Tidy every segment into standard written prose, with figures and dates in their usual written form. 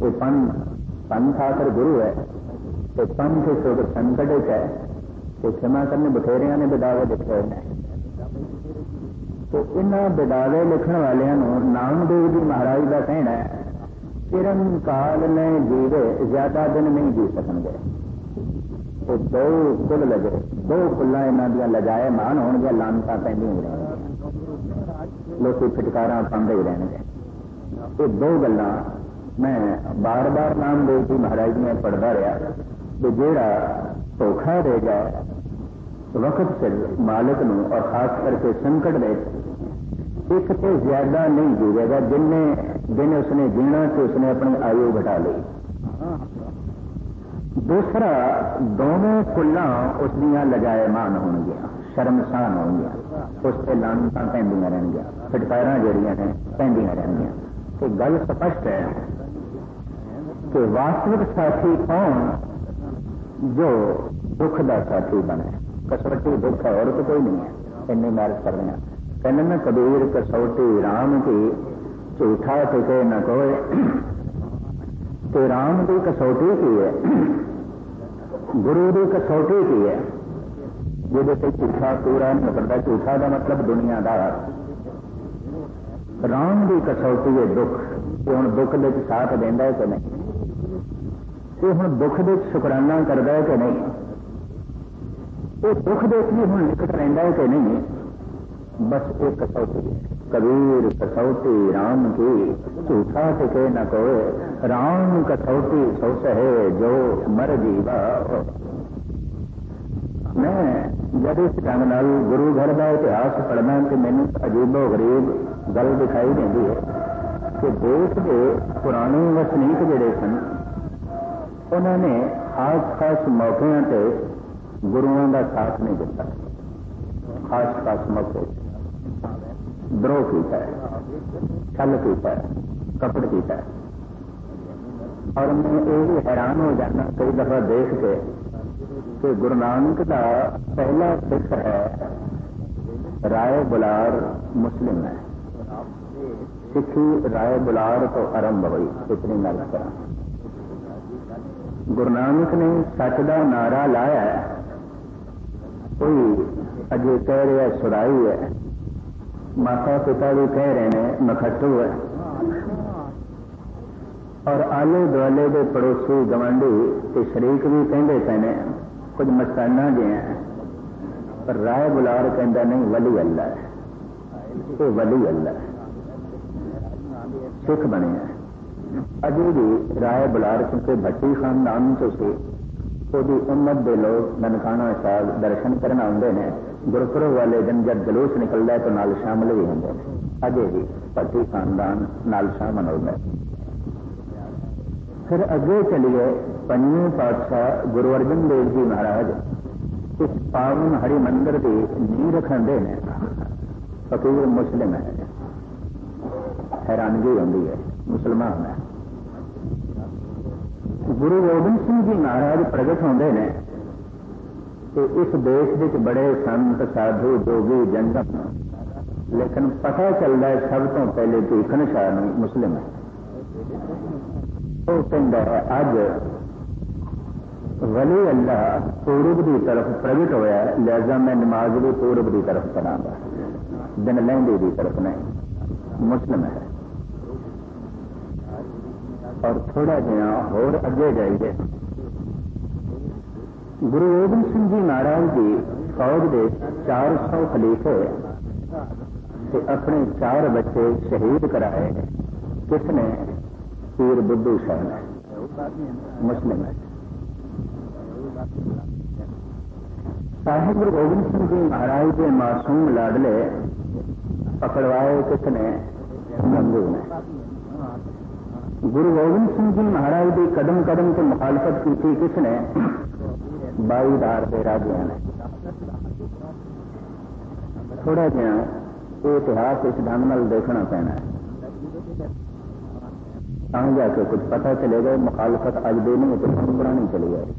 ये पंथ आकर गुरु है, तो पंथ संकट है, तो क्षमा करने बथेरिया ने बिदावे लिखे हैं। तो इन्होंने बिदावे लिखने वाले नामदेव जी महाराज का कहना है, चिरंकाल ने जीवे ज्यादा दिन नहीं जी सकेंगे। तो दो कुल लगे, दो कुल्ला इन्हों लजाए मान हो लानता पैंदियां ही रहेंगे, लोग फिटकारा पाते ही रहेंगे। ये दो गल्लां मैं बार बार नामदेव जी महाराज ने पढ़ता रहा कि जेड़ा धोखा दे जाए वक्त सिर मालिक नूं और खास करके संकट में एक तो ज्यादा नहीं जीवेगा, जिन्हें दिन उसने जीना तो उसने अपनी आयु घटा ली। दूसरा, दोनों कुल्लां उसदियां लजायमान होणगियां, शर्मसान होणगियां, उस पर लानतां पैंदियां रहणगियां, फिटकारां जिहड़ियां ने पैंदियां रहणगियां। तो गल स्पष्ट है कि वास्तविक साथी कौन जो दुख का साथी बने। कसौटी दुख है और तो कोई नहीं है। इन्नी मैरिज कर रहे हैं, कहने में कबीर कसौटी राम की, झूठा टिके न कोई। तो राम की कसौटी की है, गुरु की कसौटी की है, जिहदे ते झूठा पूरा नहीं करता। झूठा का मतलब दुनियादार। राम की कसौटी है दुख, कि हुण दुख दे साथ देंदा है कि नहीं, ये हुण दुख दे शुकराना करता है कि नहीं, ये दुख दे भी हुण निकट रहिंदा है कि नहीं। बस एक कसौटी है, कबीर कसौटी राम की, झूठा टिके न कोई। राम कसौटी सो सहे जो मर जीवा। मैं जब इस ढंग नाल गुरु घर का इतिहास पढ़ना कि मैंने अजीबो गरीब गल दिखाई देती है कि देश के पुराने वसनीक जिहड़े सन उन्होंने खास खास मौकों पर गुरुओं का साथ नहीं दिता। खास खास मौके द्रोह किया है, छल किया है, कपट किया है। और मैं ये भी हैरान हो जाना कई दफा देख के कि गुरु नानक का पहला सिख है राय बुलार मुस्लिम है। सिखी राय बुलार तो आरंभ हुई। इतनी गल करा, गुरु नानक ने सच का नारा लाया है, कोई अजे कह रहा सुराई है, माता पिता भी कह रहे हैं नखट्टू है, और आले दुआले के पड़ोसी गवांढी ते शरीक भी कहते पे कुछ मस्ताना जे हैं, पर राय बुलार कहता नहीं वली अल्लाह है, ये वली अल्लाह है, सिख बने हैं। अजे भी राय बुलार क्योंकि भट्टी खानदान तो से ਉਹਦੀ उम्मत के लोग ननकाना साहब दर्शन करना आते हैं। गुरपुरब वाले दिन जब जलूस निकलता है तो नाल शामिल भी होंगे। अजे भी भट्टी खानदान नाल शामिल होता है। फिर अगे चलिए, पंजवें पातशाह गुरु अर्जन देव जी महाराज इस पावन हरि मंदिर की नींह रखते हैं। फकीर मुस्लिम है, हैरानगी होती है, मुसलमान है। गुरु गोबिंद सिंह जी महाराज प्रगट होते हैं कि इस देश में बड़े संत साधु जोगी जनम, लेकिन पता चलता है सब तो पहले भीखन शाह मुस्लिम है। वो कहता है अज वली अल्लाह पूरब की तरफ प्रगट होया, लिहाजा मैं नमाज भी पूरब की तरफ करांगा, दिन लहंदी की तरफ नहीं। मुस्लिम है। और थोड़ा जहा होर अगे जाइए, गुरु गोबिंद सिंह जी महाराज की फौज के 400 खलीफे ते अपने 4 बच्चे शहीद कराए। किसने? पीर बुद्धू शाह ने, मुस्लिम है। साहिब गुरु गोबिंद सिंह जी महाराज के मासूम लाडले पकड़वाए किसने? नंदू ने। गुरु गोबिंद सिंह जी महाराज की कदम कदम से मुखालफत की थी किसने? 22 के राजिया ने। थोड़ा जहा ये इतिहास इस ढंग नाल देखना पैना है, तां जाके कुछ पता चलेगा। मुखालफत अज दे नहीं तो पुरानी चली जाए।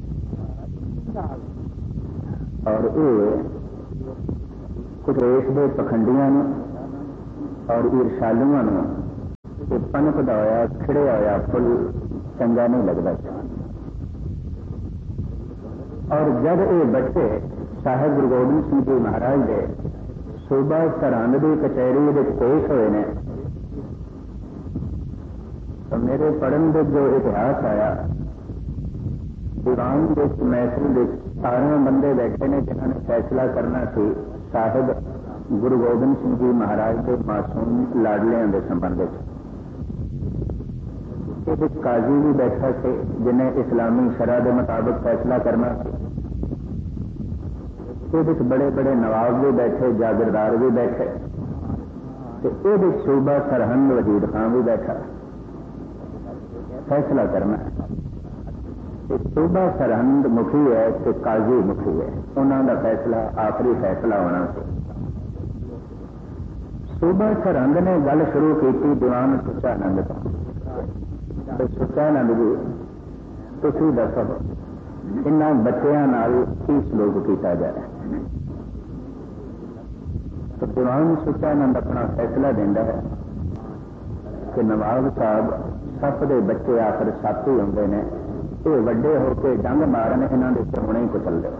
और ये कुछ देश के पखंडियों और ईर्षालुओं कि पनपदा होया खिड़िया होया फुल चंगा नहीं लगता। और जब ये बच्चे साहिब गुरु गोबिंद सिंह जी महाराज के सूबा सरहंद की कचहरी पेश हुए ने, तो मेरे पढ़न के जो इतिहास आया, दीवान के महफिल के 18 बंदे बैठे ने जिन्होंने फैसला करना सी साहिब गुरु गोबिंद सिंह जी महाराज के मासूम लाडलियां के संबंध में। काजी भी बैठा से जिन्हें इस्लामी शरह के मुताबिक फैसला करना सी। बड़े बड़े नवाब भी बैठे, जागीरदार भी बैठे, तो सूबा सरहंद वजीद खान भी बैठा फैसला करना। सूबा सरहंद मुखी है तो काजी मुखी है, उन्होंने फैसला आखिरी फैसला होना सी। सूबा सरहंद ने गल शुरू की दीवान सुचानंद तो सुचानंद जी तुसी दसो इन्होंने बच्चों नाल की सलूक किया जाए। तो दीवान सुचानंद अपना फैसला देता है कि नवाब साहब सप के बच्चे आखिर सप ही होंगे ने, ये वड्डे होकर डंग मारन, इन्होंने चुमने ही कुचल दे।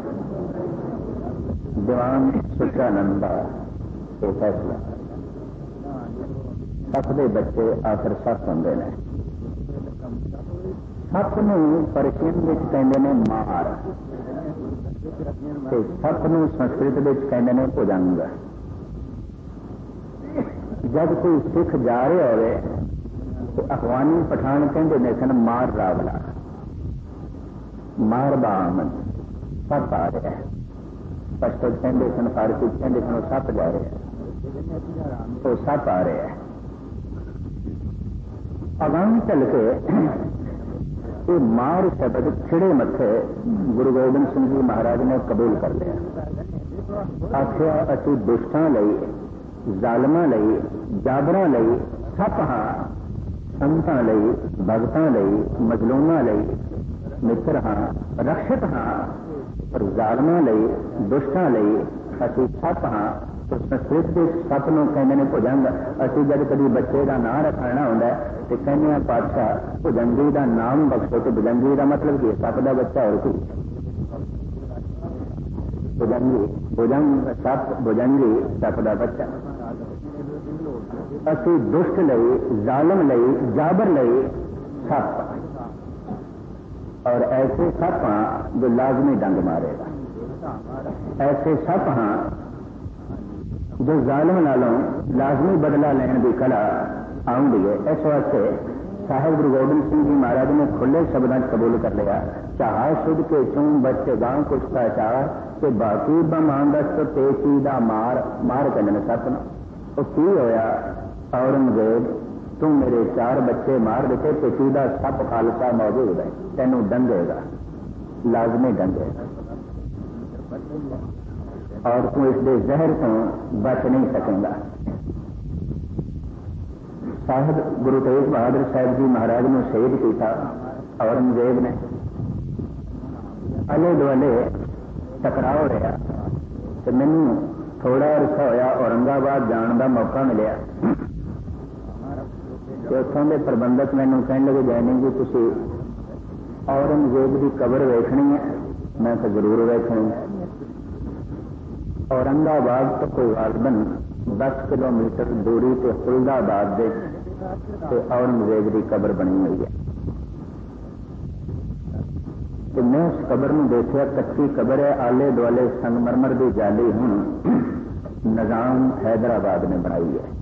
दीवान सुचानंद का यह फैसला, सप के बच्चे आखिर सप होंगे ने। सप नूं परशियन विच कहंदे ने मार, ते सप नूं संस्कृत विच कहंदे ने भुजंग। जब कोई सिख जा रहे होवे तो अफगानी पठान कहते ने सन मार रावला, मार बामन, सप आ रहा है। पश्तो कहते सन, फारसी कहते सन सप जा रहे हैं, तो सप आ रहे हैं। अगां चल के ये मार शब्द खिड़े मथे गुरु गोबिंद सिंह जी महाराज ने कबूल कर लिया। आखिया असी दुष्टां लई, जालमां लई, जाबरां लई सप हां, संतां लई, भगतां लई, मजलूमां लई मित्र हां, रक्षक हां, पर जालमां लई, दुष्टां लई असी सप हां। तो संस्कृत के सप नूं कहंदे ने भुजंग। असी जब कभी बच्चे का नाम रखना होंदा है तो कहने पातशाह भुजंगी का नाम बख्शो, तो भुजंगी का मतलब की सप का बच्चा और कोई भुजंगी, भुजंग सप, भुजंगी सप का बच्चा। असी दुष्ट लई, जालम लई, जाबर लई सप, और ऐसे सप हां जो लाजमी डंग मारेगा। ऐसे सप हां जो जालम नालों लाजमी बदला लेने की कला आउंदी है। इस वास्ते साहिब गुरु गोबिंद सिंह जी महाराज ने खुले शब्दों कबूल कर लिया, चाह शुद्ध के चूम बच्चे गांव कुछ का चाह के बाकी बमांगस तो तेजी दा मार मार कहने सपना। तो की होया, औरंगजेब तू मेरे 4 बच्चे मार देते, तेजी दा सप खालसा मौजूद है, तेनों डंगेगा, लाजमी डंगेगा, और तू इसके जहर तो बच नहीं सकेगा। साहिब गुरु तेग बहादुर साहब जी महाराज ने शहीद किया औरंगजेब ने। आले दुआले टकराव रहा, तो मैनू थोड़ा अरसा होया औरंगाबाद जाने का मौका मिला। उत्थों के प्रबंधक मैनू कहने लगे, जैनी जी तुसी औरंगजेब की कबर वेखनी है? मैं तो जरूर वेखनी है। औरंगाबाद तो कोई गालबन 10 किलोमीटर दूरी से फुलदाबाद से औरंगजेब की कबर बनी हुई है। तो मैं उस कबर में देखा, कच्ची कबर है, आले दुआले संगमरमर की जाली हूं निजाम हैदराबाद ने बनाई है।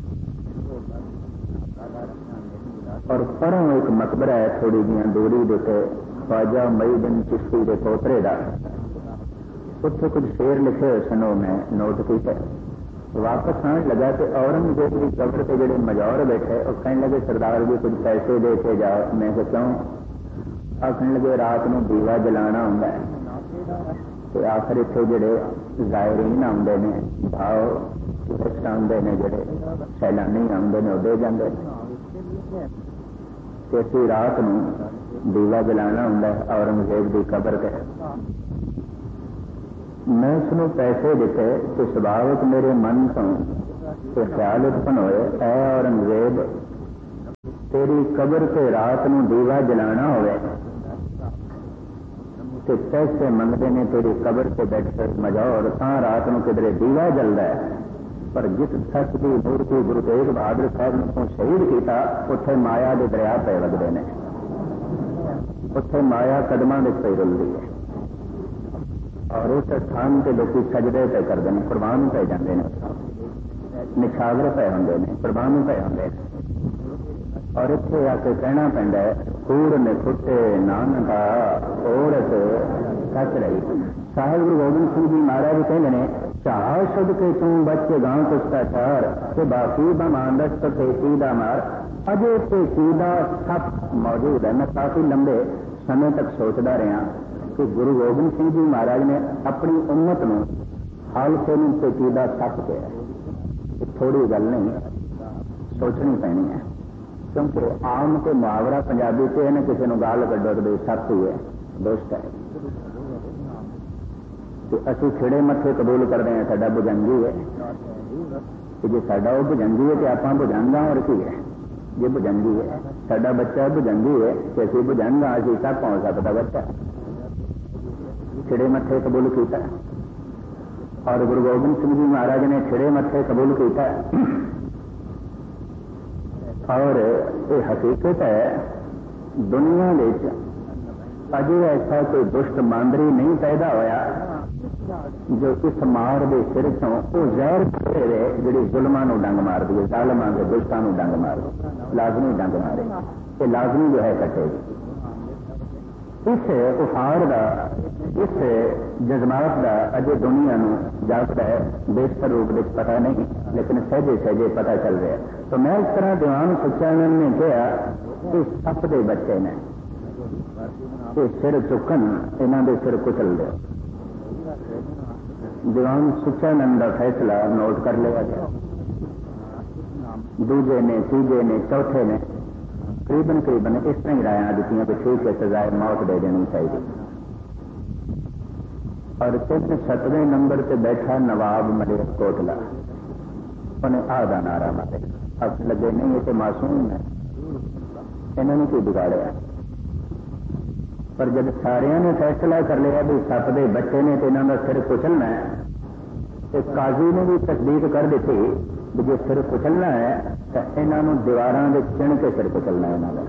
और परों एक मकबरा है थोड़ी जी दूरी देते, ख्वाजा मुईनुद्दीन चिश्ती के पोतरे का, उत्थे कुछ शेर लिखे हुए सन, मैं नोट किया। वापस आने लगा तो औरंगजेब की कबर से जोड़े मजौर बैठे और कहने लगे, सरदार जी कुछ पैसे दे के जाओ। मैं क्यों? आखने लगे, रात में दीवा जलाना होंगे, तो आखिर इतने जोड़े जायरीन आते हैं, भाव टूरिस्ट आते हैं, जोड़े सैलानी आते हैं, वो दे जाते। तो असी रात में दीवा जलाना होंगे औरंगजेब की कबर से। मैं उसनों पैसे दिते तो सुभाविक मेरे मन तो ख्याल उत्पन्न होए, ऐ औरंगजेब तेरी कबर से रात को दीवा जलाना होवे तो पैसे मंगते ने तेरी कबर से बैठ कर मजा और रात को किधरे दीवा जलता है। पर जिस सच की मूर्ति गुरु तेग बहादुर साहब को शहीद किया उत्थे माया के दरिया पे वगते हैं, उत्थे माया कदमां विच पई रुलदी है और उस स्थान से लोग सजदे पे करते हैं, कुर्बान पे जाते हैं, निछावर पे होंगे ने, कुर्बान पे होंगे और इत्थे आके कहना पैंदा है कूड़ ने खुटे नानका औरत सच रही। साहिब गुरु गोबिंद सिंह जी महाराज कहते हैं चाह शुद्ध के तू बच्चे गांव पुष्टाचार के बाकी बमानदस खेती का मार। अजे खेती का सब मौजूद है। मैं काफी लंबे समय तक सोचता रहा कि गुरु गोबिंद सिंह जी महाराज ने अपनी उम्मत को हालसे में खेती का सप किया। थोड़ी गल नहीं सोचनी पैनी है, क्योंकि आम को मुहावरा पंजाबी से है ना किसी को गाल कड्डो तो सप ही है, दुष्ट है। तो असं खिड़े मथे कबूल करते हैं साडा भुजंगी है कि जो साडा वो भुजंगी है तो आप भुजंगा और की है। जे भुजंगी है साडा बच्चा भुजंगी है तो असं भुजंगा अभी तक पहुंच सकता बच्चा। खिड़े मथे कबूल किया और गुरु गोबिंद सिंह जी महाराज ने खिड़े मथे कबूल किया और ये हकीकत है दुनिया में अजे ऐसा कोई दुष्ट मांदरी नहीं पैदा होया जो इस मार के सिर चों वो जहर खड़े रहे जी जुलमां नूं डंग मार दी, जालमां के दुष्टां नूं डंग मार दी, लाजमी डंग मारे ये लाजमी जो है कटेगी। इस उफार का इस जज्बात का अजे दुनिया नूं जागता है बेहतर रूप में पता नहीं, लेकिन सहजे सहजे पता चल रहा है। तो मैं इस तरह दीवान सच्चानंद ने कहा कि सप के बच्चे ने सिर चुकन इन्हों के सिर कुचल दे। दीवान सच्चानंद का फैसला नोट कर लिया गया। दूजे ने, तीजे ने, चौथे ने करीबन करीबन इस तरह ही राय दी कि ठीक है सजाए मौत दे देनी चाहिए। और 7वें नंबर से बैठा नवाब मलेरकोटला उन्हें आधा नारा मारे। अब लगे नहीं ये तो मासूम है, इन्होंने क्यों बिगाड़िया। पर जब सारिया ने फैसला कर लिया भी सप के बच्चे ने तो इन्हों का सिर कुचलना है तो काजी ने भी तस्दीक कर दी भी जो सिर कुचलना है तो इन्हों दीवारों के चिण के सिर कुचलना है। इन्हों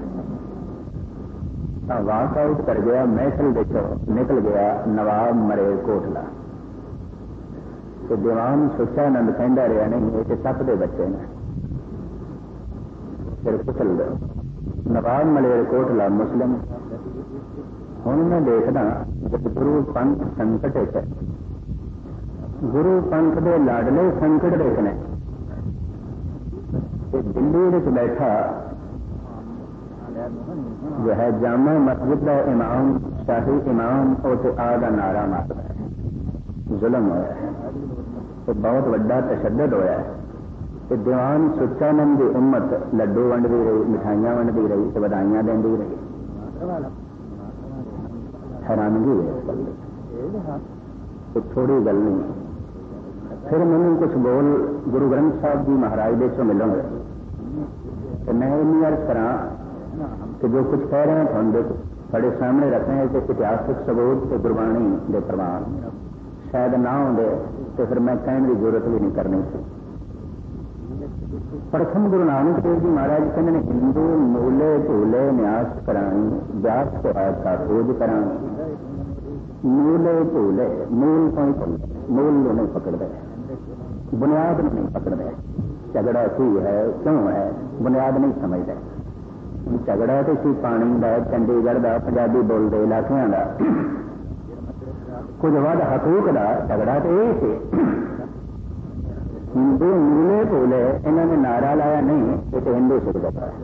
का वाकआउट कर गया, महफिल देखो निकल गया नवाब मलेरकोटला। तो दीवान सच्चानंद कहता रहा नहीं ये सप के बच्चे ने सिर कुचल दो। नवाब मलेरकोटला मुस्लिम। हुण मैं देखदा जब गुरु पंथ संकट है, गुरु पंथ के लाडले संकट देखने दिल्ली में बैठा जो है जामा मस्जिद का इमाम शाही इमाम और आदा नारा मारता है। जुल्म होया है तो बहुत बड़ा तशद्दद होया है। तो दीवान सच्चानंद की उम्मत लड्डू वंडती रही, मिठाइयां वंडती रही, बधाइयां देंदी रही। हैरानगी है तो थोड़ी गल नहीं। फिर मैंने कुछ बोल गुरु ग्रंथ साहब जी महाराज दे चो मिलोगे तो मैं इन अर्ज करा कि जो कुछ कह रहे हैं थोड़े सामने रखने हैं कि इतिहासिक सबूत के गुरबाणी के प्रमाण शायद ना होंगे तो फिर मैं कहने की जरूरत भी नहीं करनी थी। प्रथम गुरु नानक देव जी महाराज कहते हैं हिंदू मूले झूले न्यास करानी व्यास को का खोज करानी। मूले झूले मूल को ही मूल को नहीं पकड़ते, बुनियाद नहीं पकड़ते। झगड़ा की है क्यों है बुनियाद नहीं समझते। झगड़ा तो सी पानी का चंडीगढ़ का पंजाबी बोलते इलाकों का कुछ वध हकूक का झगड़ा तो यही से। हिंदू मूले भूले इन्होंने नारा लाया नहीं ये तो हिंदू सिख जाता है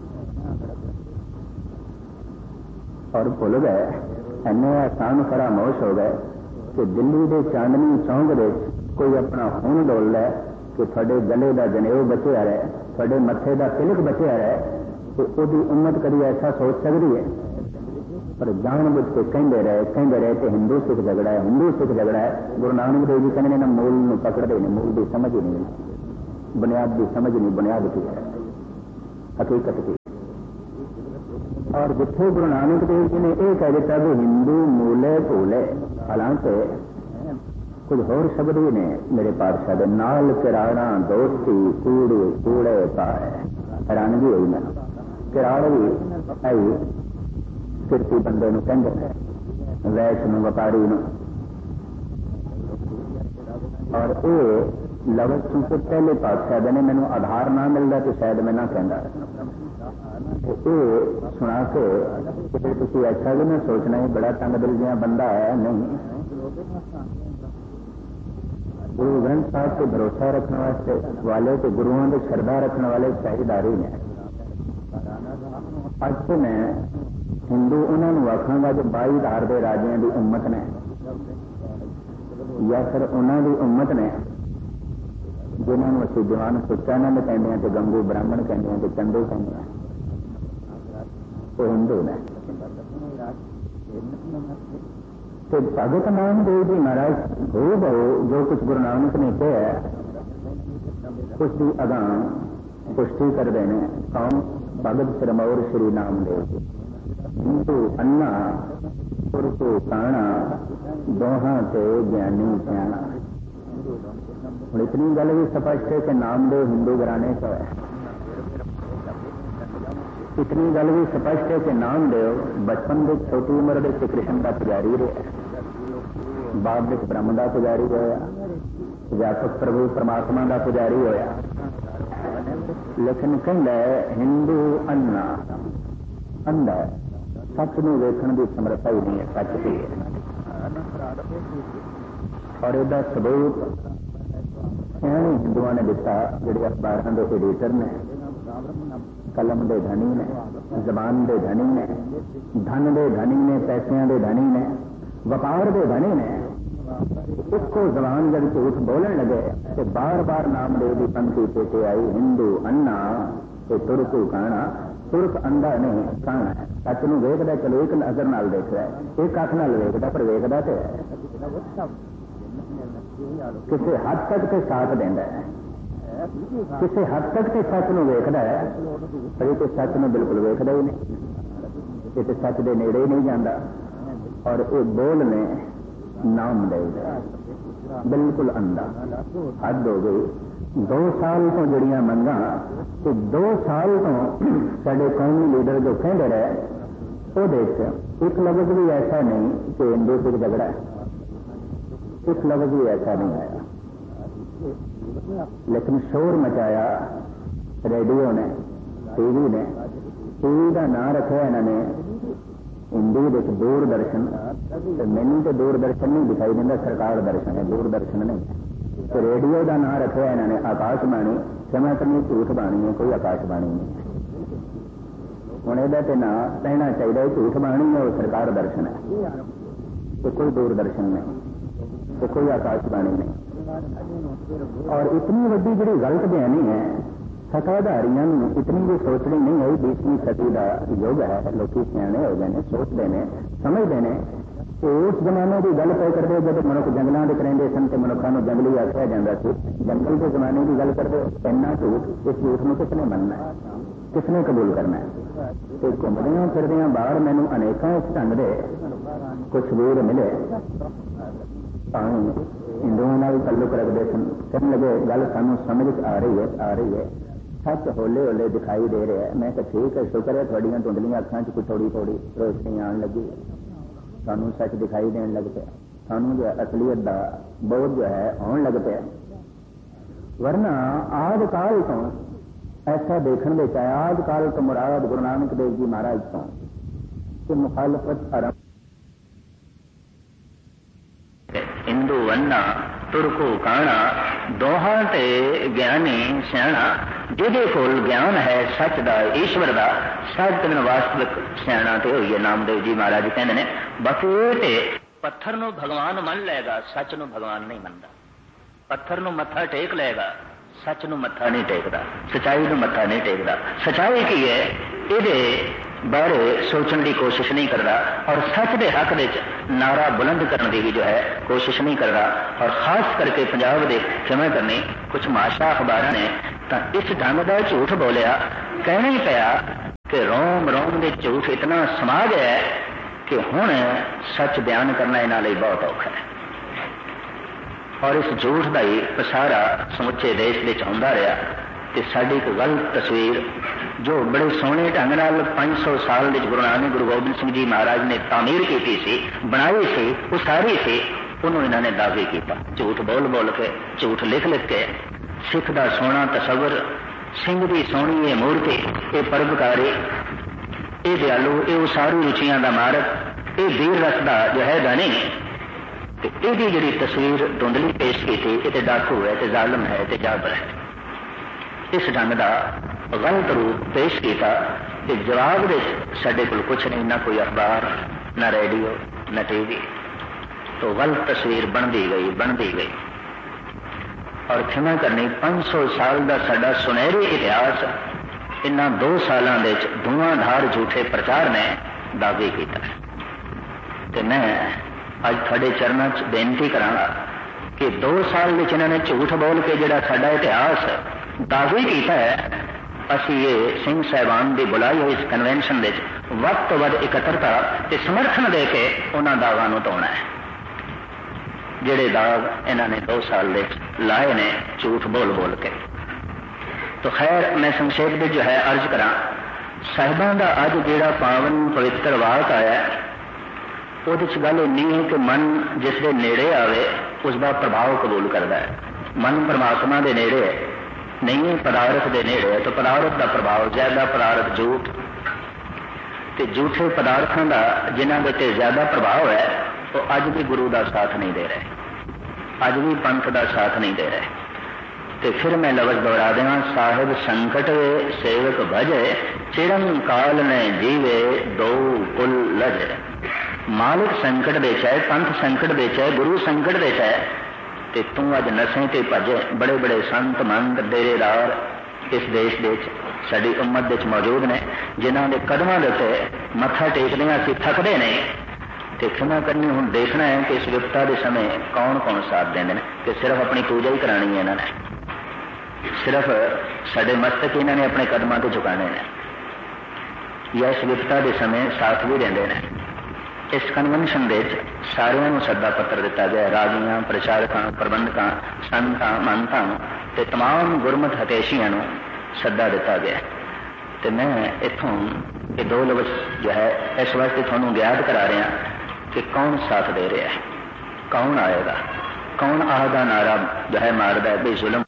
और भूल गए इन्ने आसान खरामोश हो गए कि दिल्ली के चांदनी चौंक दे कोई अपना खून डोल लै कि थोड़े गले का जनेऊ बचिया रहे, थोड़े मथे का तिलक बचिया रहे तो वही उम्मत कभी ऐसा सोच सकती है। पर जानबूझ के कहते रहे कि हिंदू सिख झगड़ा है, हिंदू सिख झगड़ा है। गुरु नानक देव जी कहने ना मूल में पकड़ते नहीं, मूल की समझ ही नहीं, बुनियाद की समझ नहीं, बुनियाद की है हकीकत की। और जिथे गुरु नानक देव जी ने यह कह दिता कि हिंदू मूले भूले, हालांकि कुछ होर शब्द भी ने मेरे पातशाह दे, नाल किराड़ा दोस्ती कूड़े कूड़े पाए। हैरानगी हुई मैं, किराड़ भी आई किरती बंदे नूं कहंदे ने, वैश नूं व्यापारी नूं, और ये लफ्ज चूंकि पहले पातशाह ने मैनू आधार ना मिलता तो शायद मैं ना कहता। ये सुना के तुम ऐसा भी ना सोचना ही बड़ा तंग दिल जिहा बंदा है, नहीं। गुरु ग्रंथ साहब से भरोसा रखने वास्ते वाले तो गुरुओं के श्रद्धा रखने वाले साहिदारी ने। अज तो मैं हिंदू उन्होंने आखांगा जो 22 धार के राजियां की उम्मत ने, या फिर उन्होंने उम्मत ने जिन्होंने असं जवान सुच्चा नंद कहते हैं, तो गंगू ब्राह्मण कहते हैं, तो चंदू कहते हैं, तो हिंदू ने। तो भगत नामदेव जी महाराज हो बहु जो कुछ गुरु नानक ने कहा उसकी अगां पुष्टि करते हैं। कौन? भगत सिरमौर श्री नामदेव जी। हिंदू अन्ना पुरखू काणा दोहां ते ज्ञानी सियाणा। और इतनी गल भी स्पष्ट है कि नामदेव हिंदू घराने का है। इतनी गल भी स्पष्ट है कि नामदेव बचपन के छोटी उम्र के श्री कृष्ण का पुजारी रहा, बाद में ब्रह्म का पुजारी होया, व्यापक प्रभु परमात्मा का पुजारी होया। लेकिन कहता है हिंदू अन्ना अंधा, सच नूं वेखण की समर्था ही नहीं है, सच की है। और इसका सबूत सियाणे हिंदुआ ने दिता, जिहड़े अखबारां दे एडिटर ने, कलम के धनी ने, जबान के धनी ने, धन के धनी ने, पैसों के धनी ने, व्यापार के धनी ने। इसको जबान जब झूठ बोलन लगे तो बार बार नामदेव की पंक्ति पेटे आई, हिंदू अन्ना तो तुरकू काणा। तुरक अंधा नहीं, काणा है। सच नूं वेखदा, चलो एक नजर नाल देखदा है, एक अख नाल वेखदा, पर वेखदा तो है। किसी हद तक के साथ देंदा है, किसी हद तक के सच नूं वेखदा है, पर ये तो सच नूं बिल्कुल वेखदा ही नहीं, ये तो सच दे नेड़े ही नहीं जाता। और ये बोल ने नामदेव बिल्कुल अंधा। हद हो गई। 2 साल तो जड़ियां मंगा, तो 2 साल तो साडे कौमी लीडर जो कहते रहे, वो देख एक लफ्ज भी ऐसा नहीं कि हिंदू से झगड़ा है, एक लफ्ज भी ऐसा नहीं आया। लेकिन शोर मचाया रेडियो ने, टीवी ने। टीवी का नाम रखा इन्होंने हिंदी विच दूरदर्शन, मैनू तो दूरदर्शन नहीं दिखाई देता, सरकार दर्शन है, दूरदर्शन नहीं। तो रेडियो का नाम रखा इन्होंने आकाशवाणी। क्षमा करनी, झूठ बाणी है, कोई आकाशवाणी नहीं। हुण इहदा ते नाम कहना चाहिए झूठ बाणी है, वो सरकार दर्शन है, तो कोई दूरदर्शन नहीं, तो कोई आकाशवाणी नहीं। और इतनी वड्डी जिहड़ी गलत बयानी है, सत्ताधारियों इतनी भी सोचनी नहीं आई। 20वीं सदी का युग है, लोग सियाणे हो गए हैं, सोचते हैं, समझते हैं। तो उस जमाने की गल पे करते जब मनुख जंगलों के करेंगे सन, तो मनुखों को जंगली आख्या जाता था। जंगल के जमाने की गल करते, इन्ना झूठ, इस झूठ में किसने मनना है, किसने कबूल करना है। तो घूमदियां फिरदियां बाहर मैनू अनेकों इस ढंग के कुछ वीर मिले, हिंदुओं नाल तल्लुक रखते सन। कहने लगे गल सानू समझ आ रही है, आ रही है, सच होले होले दिखाई दे रहा है। मैं कहा ठीक है, शुक्र है थोड़ियां धुंधलियां अखां च थोड़ी थोड़ी रोशनी आने लगी, सानू सच दिखाई देने लग पाया, सानू जो असलियत का बोध जो है आने लग पाया। वरना आद काल तो ऐसा देखने में आया, आद काल तो मुराद गुरु नानक देव जी महाराज तो कि मुखालफत आरंभ। हिंदू अन्ना तुरकू काणा दोहां ते ज्ञानी सियाणा। जिहदे कोल ज्ञान है सच दा, ईश्वर दा, सच में वास्तविक सियाणा ते होइए। नामदेव जी महाराज कहते हैं, बाकी ते पत्थर नूं भगवान मन लेगा, सच नूं भगवान नहीं मनदा। पत्थर नूं मत्था टेक लेगा, सच नूं मत्था नहीं टेकदा, सच्चाई नूं मत्था नहीं टेकदा। सच्चाई की है, इहदे बारे सोचने की कोशिश नहीं करता, और सच के हक में नारा बुलंद करने की भी जो है कोशिश नहीं करता। और खास करके पंजाब के क्षमा करनी कुछ माशा अखबार ने तो इस ढंग का झूठ बोलिया, कहना ही पाया कि रोम रोम के झूठ इतना समा गया है कि हुण सच बयान करना इन्हां लई बहुत औखा है। और इस झूठ का ही पसारा समुचे देश में आउंदा रहा कि साडी एक गलत तस्वीर जो बड़े सोहने ढंग नाल 500 साल के गुरु नानक गुरु गोबिंद सिंह जी महाराज ने तामीर की सी, बनाई सी, उसारी सी, उन्होंने इन्होंने दावे किया। झूठ बोल बोल के, झूठ लिख लिख के सिख का सोहना तसवर, सिंह की सोहनी ये मूर्ति, ये परोपकारी, ये दयालु, ये उसारू रुचियां का मारक, ये वीर रस का जो है दा नहीं, यदी जी तस्वीर धुंधली पेश की थी, ये डाकू है, तो जालम है, तो जाबर है। इस ढंग का गलत रूप पेश किया कि जवाब दे साडे कोल कुछ नहीं, ना कोई अखबार, ना रेडियो, ना टीवी। तो गलत तस्वीर बनती गई। और क्षमा करनी 500 साल का साडा सुनहरी इतिहास इन्हां 2 सालों के धुआंधार झूठे प्रचार ने दावे किया। तो मैं अज थोड़े चरणों च बेनती करांगा कि 2 साल विच इन्होंने झूठ बोल के जिहड़ा साडा इतिहास दावे किया है, असी ये सिंह साहिबान की बुलाई हुई इस कन्वेंशन विच वध तो वध इकट्ठता ते समर्थन दे के उन्हां दावां नूं धोना है जिहड़े दाग इन्होंने 2 साल लाए ने झूठ बोल बोल के। तो खैर मैं संक्षेप में जो है अर्ज करा, साहिबां दा अज जिहड़ा पावन पवित्र वाक आया उहदे च गल इन्नी है कि मन जिस दे नेड़े आवे उसका प्रभाव कबूल करता है। मन परमात्मा दे नेड़े है, नहीं है पदार्थ दे नेड़े है, तो पदार्थ का प्रभाव ज्यादा, पदार्थ झूठ ते झूठे पदार्थों का जिन्हों के ज्यादा प्रभाव है वो अज भी गुरु का साथ नहीं दे रहे, अज भी पंथ का साथ नहीं दे रहे। तो फिर मैं लफ्ज दोहरा देवां, साहिब संकट वे सेवक भजे, चिरम काल ने जीवे दो कुल लज। मालिक संकट बेचा है, पंथ संकट बेचा है, गुरु संकट बेचा है, तो तू अज नशे ते भजे। बड़े बड़े संत मंत डेरेदार इस देश के साडी उम्मत विच मौजूद ने, जिन्हों के कदमों के उत्ते मत्था टेकदे असीं थकदे नहीं। तो क्षमा करनी, हुण देखना है कि इस विपता के समय कौन कौन साथ देंदे ने, कि सिर्फ अपनी पूजा ही करानी है इन्होंने, सिर्फ साडे मस्तक इन्होंने अपने कदमों से झुकाने ने, या इस विपता के समय साथ भी देंदे ने। इस कन्वेंशन के सारिਆਂ ਨੂੰ सद्दा पत्र दिता गया, राजियां, प्रचारकों, प्रबंधकों, संतां, महंतां ते तमाम गुरमत हतेशियां ਨੂੰ सद्दा दिता गया। तो मैं इत्थों ये 2 लफ्ज़ जो है इस वास्ते तुहानूं ज्ञात करा रहा कि कौन साथ दे रहा है, कौन आएगा, कौन आहदा नारा जो है मारदा है भी जुल्म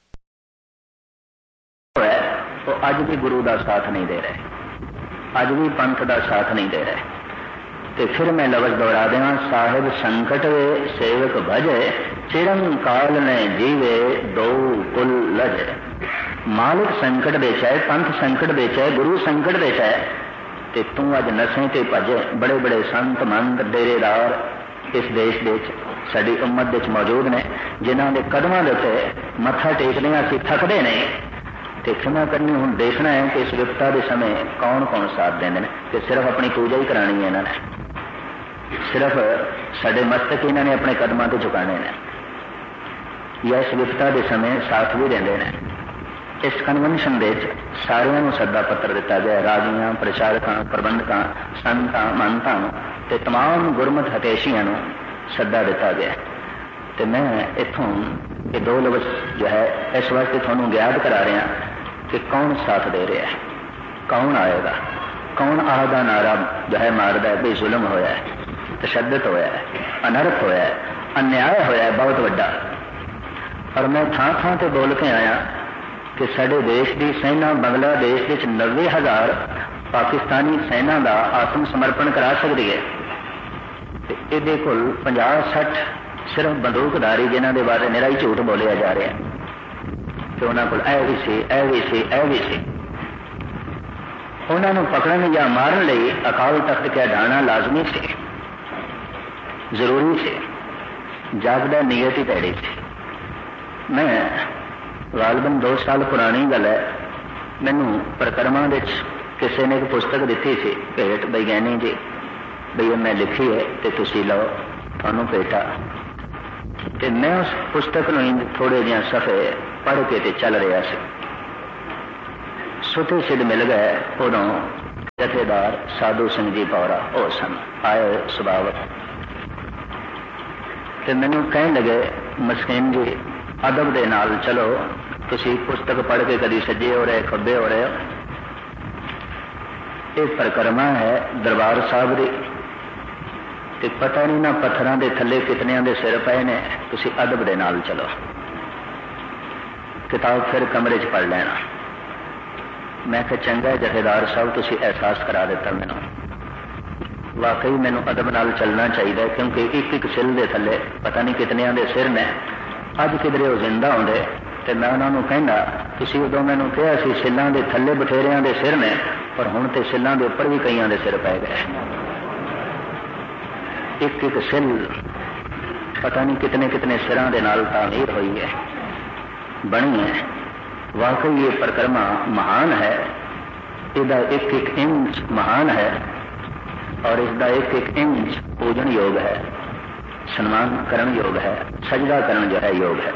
है, वो अज भी गुरु का साथ नहीं दे रहे, अज भी पंथ का साथ नहीं दे रहे। तो फिर मैं लफ्ज दोहरा देवां, साहिब संकट वे सेवक भजे, चिरम काल ने जीवे दो कुल लज। मालिक संकट बेचा है, पंथ संकट बेचा है, गुरु संकट बेचा है, तो तू अज नशे ते भजे। बड़े बड़े संत मंत डेरेदार इस देश के साडी उम्मत विच मौजूद ने, जिन्हों के कदमों के उत्ते मत्था टेकदे असीं थकदे नहीं। तो क्षमा करनी, हुण देखना है कि इस विपता के समय कौन कौन साथ देंदे ने, कि सिर्फ अपनी पूजा ही करानी है इन्होंने, सिर्फ साडे मस्तक इन्होंने अपने कदमों से झुकाने ने, या इस विपता के समय साथ भी देंदे ने। इस कन्वेंशन के सारिਆਂ ਨੂੰ सद्दा पत्र दिता गया, राजियां, प्रचारकों, प्रबंधकों, संतां, महंतां ते तमाम गुरमत हतेशियां ਨੂੰ सद्दा दिता गया। तो मैं इत्थों ये 2 लफ्ज़ जो है इस वास्ते तुहानूं ज्ञात करा रहा कि कौन साथ दे रहा है, कौन आएगा, कौन आहदा नारा जो है मारदा है भी जुल्म होया है, तशद्दद होया है, अनर्थ होया है, अन्याय होया है बहुत वड्डा। और मैं थां थां ते बोल के आया कि साडे देश की सेना बांग्लादेश विच 90,000 पाकिस्तानी सेना का आत्म समर्पण करा सकती है, तो ये कोल 50-60 सिर्फ बंदूकधारी जिन्हों के बारे निरा ही झूठ बोलिया जा रहा है कि उन्होंने को ऐ भी सी, ऐ भी सी, ऐ भी सी। उन्होंने पकड़न या मारन लई अकाल तख्त के ढाना लाजमी से, जरूरी से, जागदा नीयत ही पैड़ी थी। मैं गालबन 2 साल पुरानी गल है, मैनू परिक्रमा किसी ने एक पुस्तक दी सी भेट, विज्ञानी जी बई मैं लिखी है तो तुसी लो, थानू भेटा। तो मैं उस पुस्तक में थोड़े जिहा सफ़े पढ़ के ते चल रहा सी, सुते सिद्ध मिल गए। उदों जथेदार साधु सिंह जी पौरा वो सन आए सुभावक ते मैनू कहन लगे मस्कीन जी अदब दे नाल चलो तुसी पुस्तक पढ़ के कभी सज्जे हो रहे खब्बे हो रहे हो। एक परिक्रमा है दरबार साहब की ते पता नहीं ना पत्थरों के थले कितने दे सिर पे ने तुसी अदब दे नाल चलो। किताब फिर कमरे च पढ़ लेना। मैं कहा चंगा है जथेदार साहब तुसी एहसास करा दिता मैनू वाकई मैनू अदब नाल चलना चाहिए क्योंकि एक एक सिल दे थले पता नहीं कितने दे सिर ने। अज किधरे वो जिंदा होंदे ते मैं उन्होंने कहना तुसी उदों मैनू कहा सी सिलों के थले बथेरिया के सिर ने पर हुण ते सिलों के उपर भी कईयां दे सिर पै गए। एक एक सिल पता नहीं कितने कितने सिरां दे नाल तामीर हुई है बनी है। वाकई ये परिक्रमा महान है। इसका एक एक इंच महान है और इसका एक एक इंच पूजन योग है, सम्मान करण योग है, सजदा करण जो है योग है।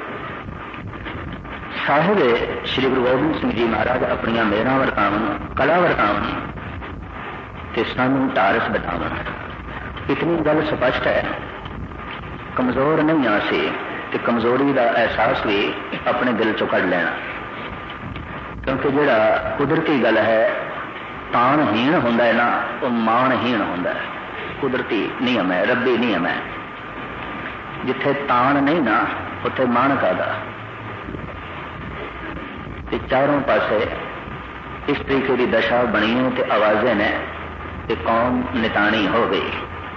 साहिब श्री गुरु गोबिंद सिंह जी महाराज अपनिया मेहरां वरतावन कला वरतावन ते सानू टारस बतावन। इतनी गल स्पष्ट है कमजोर नहीं आसी ते कमजोरी का एहसास भी अपने दिल चो कढ़ लेना क्योंकि जिहड़ा कुदरती गल है ताणहीन हुंदा है ना वो माणहीन हुंदा है। कुदरती नियम है, रब्बी नियम है। जिथे ताण नहीं ना उत्थे माण कादा। चारों पासे इस तरीके की दशा बनी है ते आवाजें ने ते कौम निताणी हो गई।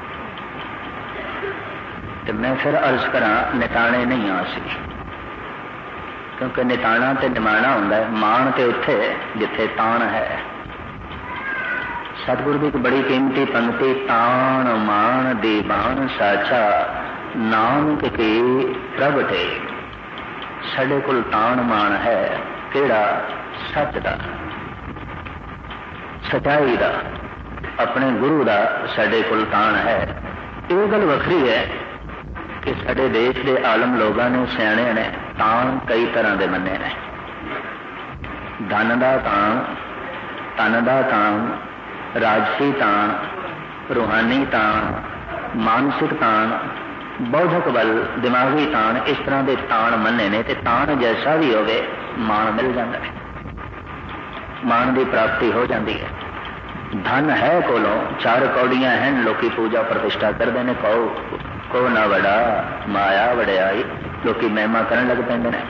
तो मैं फिर अर्ज करा निताणे नहीं आसी क्योंकि निताणा ते निमाणा हुंदा है, मान ते उत्थे जिथे ताण है। सतगुरु की एक बड़ी कीमती पंक्ति ताण मान दीवान साचा नानक के प्रगटे। साडे कोल ताण मान है केड़ा सच दा सच्चाई दा अपने गुरु दा साडे कोल ताण है। ये गल वखरी है कि साडे देश के आलम लोगों ने सियाणे ने ताण कई तरह के मन्ने ने। धन दा ताण, तन दा ताण, राजसी ताण, रूहानी ताण, मानसिक ताण, बौद्धक बल, दिमागी ताण, इस तरह के ताण मन्ने ने। ते ताण जैसा भी होवे मान मिल जाता है, मान की प्राप्ति हो जाती है। धन है कोलों चार कौड़ियां हैं लोकी पूजा प्रतिष्ठा करते हैं। को ना वड़ा माया वड़ियाई लोकी महिमा करन लग पैंदे ने।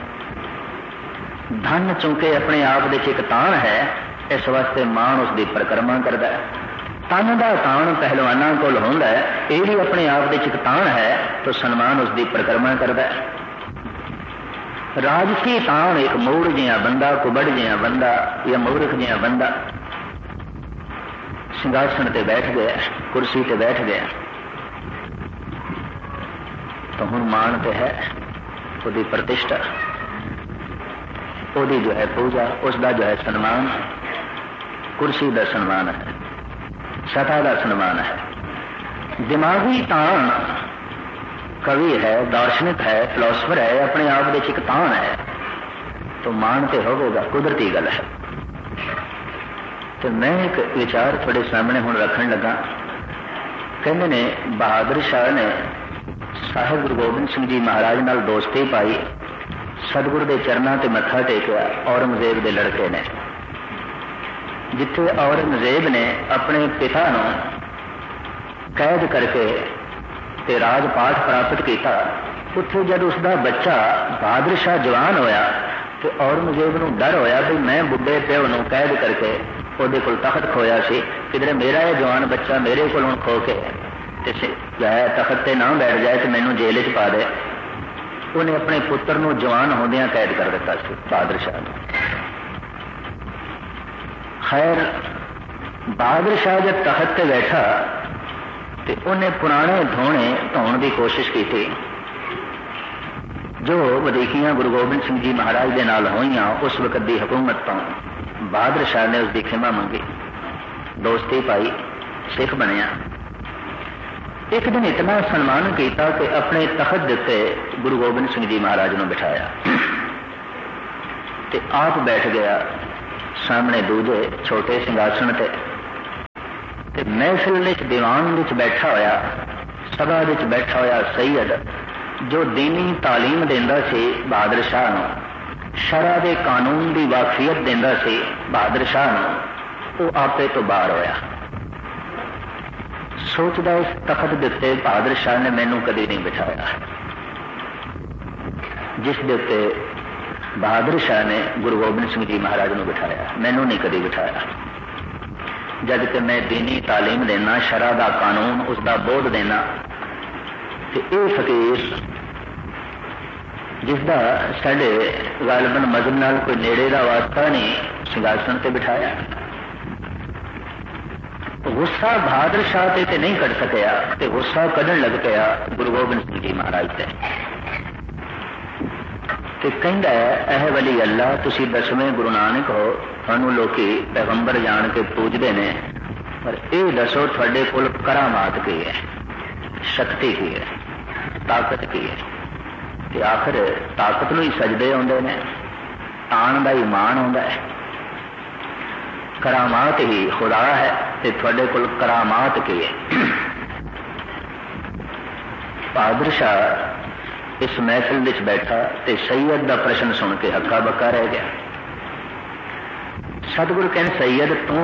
धन चूंकि अपने आप दे एक ताण है इस वास्ते मान उसकी परिक्रमा करता है। तन का ताण पहलवाना कोल होंदा है, ये भी अपने आप दे एक ताण है तो सम्मान उसकी परिक्रमा करता है। राजसी ताण एक मूड़ जिहा बंदा, कुबड़ जिहा बंदा या मूर्ख जिहा बंदा सिंहासन ते बैठ गया, कुर्सी ते बैठ गया तो हुण मान ते है, उसकी प्रतिष्ठा, उसकी जो है पूजा, उसका जो है सम्मान, कुर्सी का सम्मान है, सत्ता का सम्मान है। दिमागी ताण कवि है, दार्शनिक है, फिलोसफर है, अपने आप में एक ताण है तो मान ते होगा, कुदरती गल है। तो मैं एक विचार थोड़े सामने हुण रखन लगा। कहते ने बहादुर शाह ने साहिब गुरु गोबिंद सिंह जी महाराज नाल दोस्ती पाई, सतगुरु के चरणों ते मत्था टेकिया औरंगजेब के लड़के ने। जिथे औरंगजेब ने अपने पिता नूं कैद करके ते राजपाठ प्राप्त किया, उत्थे जब उसका बच्चा बहादुर शाह जवान होया तो औरंगजेब नूं डर होया भी मैं बुढ़े प्यो नूं कैद करके ਉਹਦੇ ਕੋਲ तखत खोया सी, किधरे मेरा यह जवान बच्चा मेरे को खो के जो है तखत से ना बैठ जाए तो मैनू जेल च पा दे। उन्हें अपने पुत्र नूं जवान होंदियां कैद कर दिता सी बहादुर शाह ने। खैर बहादुर शाह जब तखत से बैठा तो उन्हें पुराने धोने धोने की कोशिश की थी जो वधीकियां गुरु गोबिंद सिंह जी महाराज के नाल होईयां उस वक्त की हुकूमत तो। बहादुर शाह ने उसकी खिमा मंगी, दोस्ती पाई, सिख बनया। एक दिन इतना सम्मान किया कि अपने तखत दिते गुरु गोबिंद सिंह जी महाराज ने बिठाया ते आप बैठ गया सामने दूजे छोटे सिंहासन ते। महफिल विच दीवान विच बैठा होया, सभा विच बैठा होया सैयद जो दीनी तालीम देंदा सी बहादुर शाह नूं, शरा दे कानून की वाकफियत देंदा सी बहादुर शाह नूं, वो आपे तो बाहर होया। सोचदा इस तखत दे उत्ते बहादुर शाह ने मैनू कदी नहीं बिठाया, जिस दे उत्ते बहादुर शाह ने गुरु गोबिंद सिंह जी महाराज नूं बिठाया, मैनू नहीं कदी बिठाया। जब कि मैं दीनी तालीम देना, शरा दा कानून उसका बोध देना, ते ये फकीर जिसका साढ़े गालबन मजहब नाल कोई नेड़े का वास्ता नहीं, सिंघासन से बिठाया। गुस्सा बहादुर शाह ते नहीं कढ़ सकिया, ते गुस्सा कढ़न लग पिया गुरु गोबिंद सिंह जी महाराज से। कहता है एह वली अल्लाह, तुसी 10वें गुरु नानक हो, थानू लोकी पैगंबर जान के पूजते ने, पर यह दसो थोड़े कोल करामात की है, शक्ति की है, ताकत की है? ते आखिर ताकत नूं ही सजदे आउंदे ने, आन दा ईमान आउंदा है, करामात ही खुदा है, ते थोड़े कोल करामात की है? बहादुर शाह इस महफिल विच बैठा ते सैयद का प्रश्न सुन के हक्का बक्का रह गया। सतगुरु कहन सैयद तू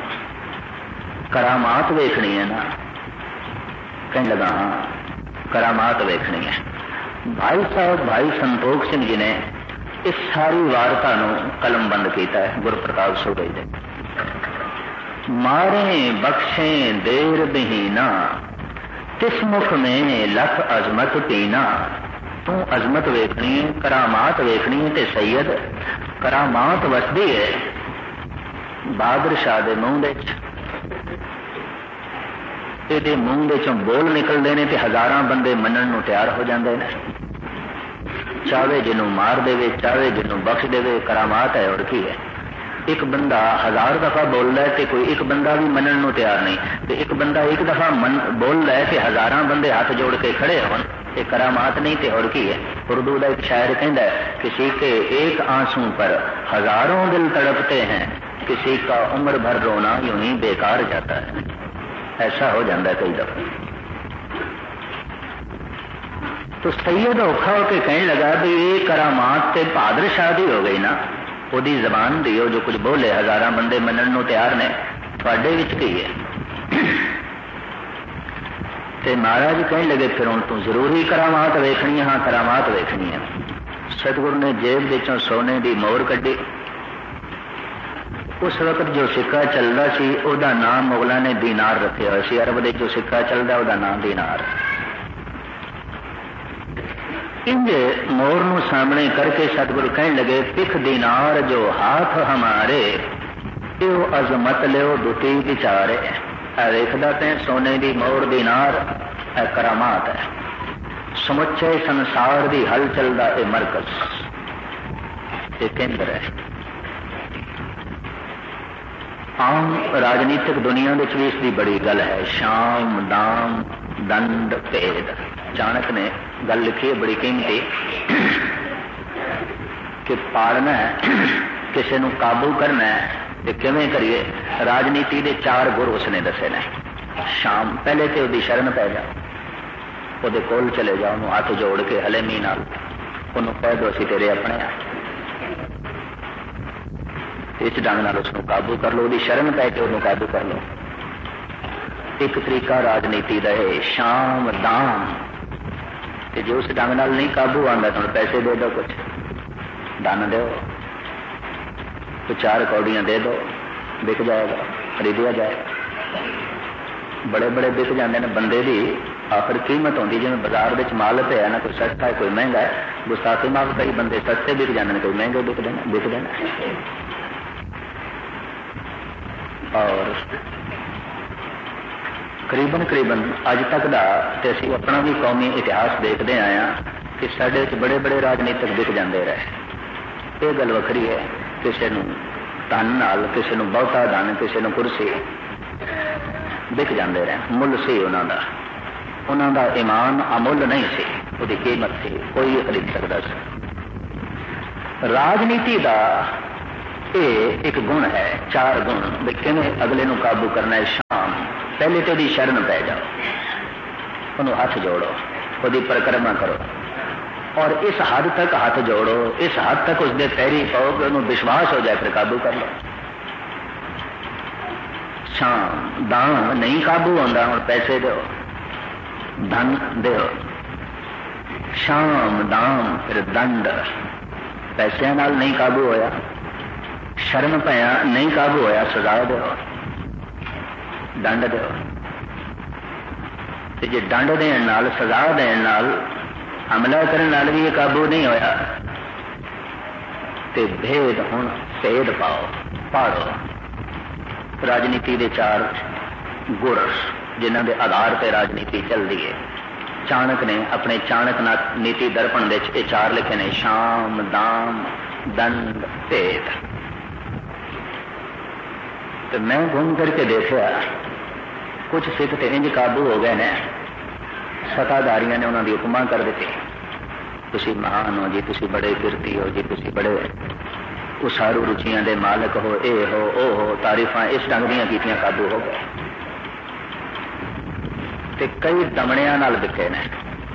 करामात वेखनी है ना? कहने लगा हाँ करामात वेखनी है। भाई साहब भाई संतोख सिंह जी ने इस सारी वार्ता नूं कलमबंद किया है गुरु प्रताप सूबे दे। मारे बख्शे देर दहीना, तिस मुख में लख अजमत पीना। तू अजमत वेखनी है, करामात वेखनी है, ते सैयद करामात वसदी है बहादुर शाह दे मूँह दे, ਇਹਦੇ ਮੂੰਹ ਦੇ ਚੋਂ ਬੋਲ ਨਿਕਲਦੇ ਨੇ ਤੇ ਹਜ਼ਾਰਾਂ ਬੰਦੇ ਮੰਨਣ ਨੂੰ ਤਿਆਰ ਹੋ ਜਾਂਦੇ ਨੇ। ਚਾਹੇ ਜਿਹਨੂੰ ਮਾਰ ਦੇਵੇ, ਚਾਹੇ ਜਿਹਨੂੰ ਬਖਸ਼ ਦੇਵੇ, ਕਰਾਮਾਤ ਹੈ और ਕੀ है? एक बंदा 1000 दफा बोल रहा है तो कोई एक बंदा भी मनन को तैयार नहीं, तो एक बंदा एक दफा बोल रहा है कि हजारां बंदे हाथ जोड़ के खड़े होन, ये करामात नहीं तो और की है? उर्दू का एक शायर कहता है किसी के एक आंसू पर हजारों दिल तड़पते हैं, किसी का उम्र भर रोना यूं ही बेकार जाता है। ऐसा हो जाता है कई दफा। तो सैयद औखा होकर कहने लगा भी ये करामात ते बहादुर शाह दी हो गई ना, ओदी जबान दी, जो कुछ बोले हजारां बंदे मनन को तैयार ने, तुहाडे विच की है? ते महाराज कहने लगे फिर हुण तू जरूरी करामात वेखनी है? हाँ करामात वेखनी है। सतगुरु ने जेब विचों सोने की मोहर कड्ढी। उस वक्त जो सिक्का चलता सी ओदा नाम मुगलों ने दीनार रखे हुए सी। अरब दे जो सिक्का चलता ओदा नाम दीनार। इंज मोर नूं सामने करके सतगुरु कहने लगे पिख दीनार जो हाथ हमारे, यो अजमत लियो दुटी विचारे। देखदा ते सोने की मोर दीनार करामात है, समुचे संसार की हलचल का यह मरकज, ये केंद्र है। आम राजनीतिक दुनिया में भी इसकी बड़ी गल है, शाम दाम दंड भेद। चाणक ने गल लिखी है बड़ी कीमती कि पालना है, किसी को काबू करना है तो किवें करिए? राजनीति के 4 गुर उसने दसे ने। शाम पहले तो उसकी शरण पै जाओ, वो कोल चले जाओ, उन्होंने हाथ जोड़ के हलेमी नाल उन्होंने कह दो असीं तेरे अपने आ, इस ढंग नाल उसको काबू कर लो, उसकी शरण पै के उन्होंने काबू कर लो। एक तरीका राजनीति का है शाम दाम। जो उस ढंग नाल नहीं काबू आंदा तो पैसे दे दो, कुछ दान दो, तो 4 कौड़ियां दे दो, बिक जाएगा, खरीदिया जाएगा। बड़े बड़े बिक जाते हैं बंदे की आखिर कीमत होती, जिवें बाजार में माल पे है ना, कोई सस्ता है कोई महंगा है। गुस्ताखी माफ, कई बंदे सस्ते बिक जाते हैं, कोई महंगे बिक देना। और करीबन अज तक का तो असी अपना भी कौमी इतिहास देखते आए हैं कि साढ़े बड़े बड़े राजनीतिक बिक जाते रहे। ये गल वखरी है, किसी को धन नाल, किसी को बहुता धन, किसी को कुर्सी बिक जाते रहे। मुल से उन्होंने ईमान अमुल नहीं सी, उसकी कीमत थी, कोई खरीद सकता सी। राजनीति का ये एक गुण है, 4 गुण। किवें अगले को काबू करना है? शाम पहले तो शरण पै जाओ, उन्होंने हाथ जोड़ो, उसकी परिक्रमा करो और इस हद तक हाथ जोड़ो, इस हद तक उसके पैरी पाओ कि उन्होंने विश्वास हो जाए, फिर काबू कर लो। शाम दाम नहीं काबू होता, हम पैसे दो, धन दो, शाम दाम फिर दंड, पैसों नाल नहीं काबू होया, शरण पाया नहीं काबू होया, सजा दो, दंड दो। जे दंड देन नाल सजा देन नाल हमला करने नाल भी ये काबू नहीं होया, ते भेद हुण भेद पाओ, पाड़ो। राजनीति के 4 गुर जिन्हों के आधार पर राजनीति चलती है। चाणक ने अपने चाणक नीति दर्पण दे 4 लिखे ने, शाम दाम दंड भेद। तो मैं घूम करके देखा कुछ सिख तो इंज काबू हो गए ने, सत्ताधारियों ने उन्होंने उपमा कर दी, तुसी महान हो जी, तुसी बड़े कीर्ति हो जी, तुसी बड़े उसारू रुचियां दे मालक हो, ए हो ओ हो, तारीफा इस ढंग दियां कीतियां, काबू हो गए। ते कई दमड़ियां नाल बिके ने।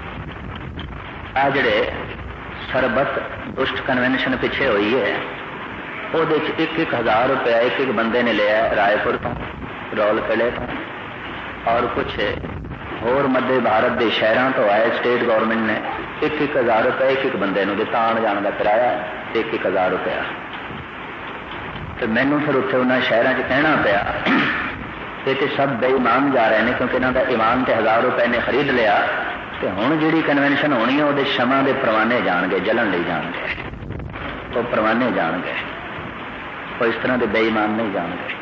आ जिहड़े सरबत दुष्ट कन्वेंशन पिछे हुई है, ਉਹਦੇ 1,000 रुपया एक बंदे ने लिया रायपुर तो, रौल किले तो, और कुछ होर मध्य भारत के शहरों तो आए स्टेट गवर्नमेंट ने 1,000 रुपया एक बंदे को दिता, आने जाने का किराया 1,000 रुपया। तो मैनू फिर उत्थे उन्होंने शहरों च कहना पिया ये तो सब बेईमान जा रहे हैं, क्योंकि इन्हों का ईमान तो 1000 रुपए ने खरीद लिया, तो हुण जिहड़ी कन्वेंशन होनी है वो क्षमा के परवाने जाणगे, जलन ले जाणगे, तो परवाने जाणगे, और इस तरह के बेईमान नहीं जाणगे।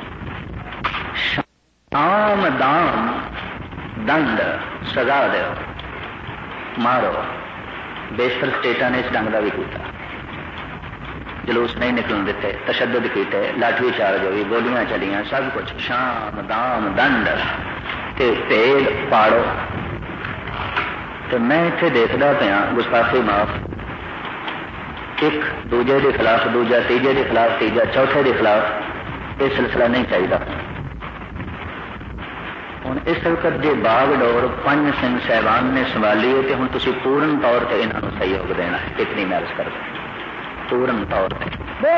शाम दाम दंड सजा दो, मारो। बेशतर स्टेटा ने इस ढंग का भी किया, जलूस नहीं निकलने देते, तशद्दुद किए, लाठी चार्ज हुई, गोलियां चलियां, सब कुछ। शाम दाम दंड ते भेद पाड़ो। तो मैं इत्थे देखदा पिया गुस्ताखी माफ, एक दूजे के खिलाफ दूजा, तीजे के खिलाफ तीजा, चौथे के खिलाफ, यह सिलसिला नहीं चाहिए। हुण इस वक्त जो बागडोर 5 सिंह साहबान ने संभाली है, तो हुण तुसीं पूर्ण तौर पर इन्हों सहयोग देना है, इतनी मैं अर्ज करदा, पूर्ण तौर पर।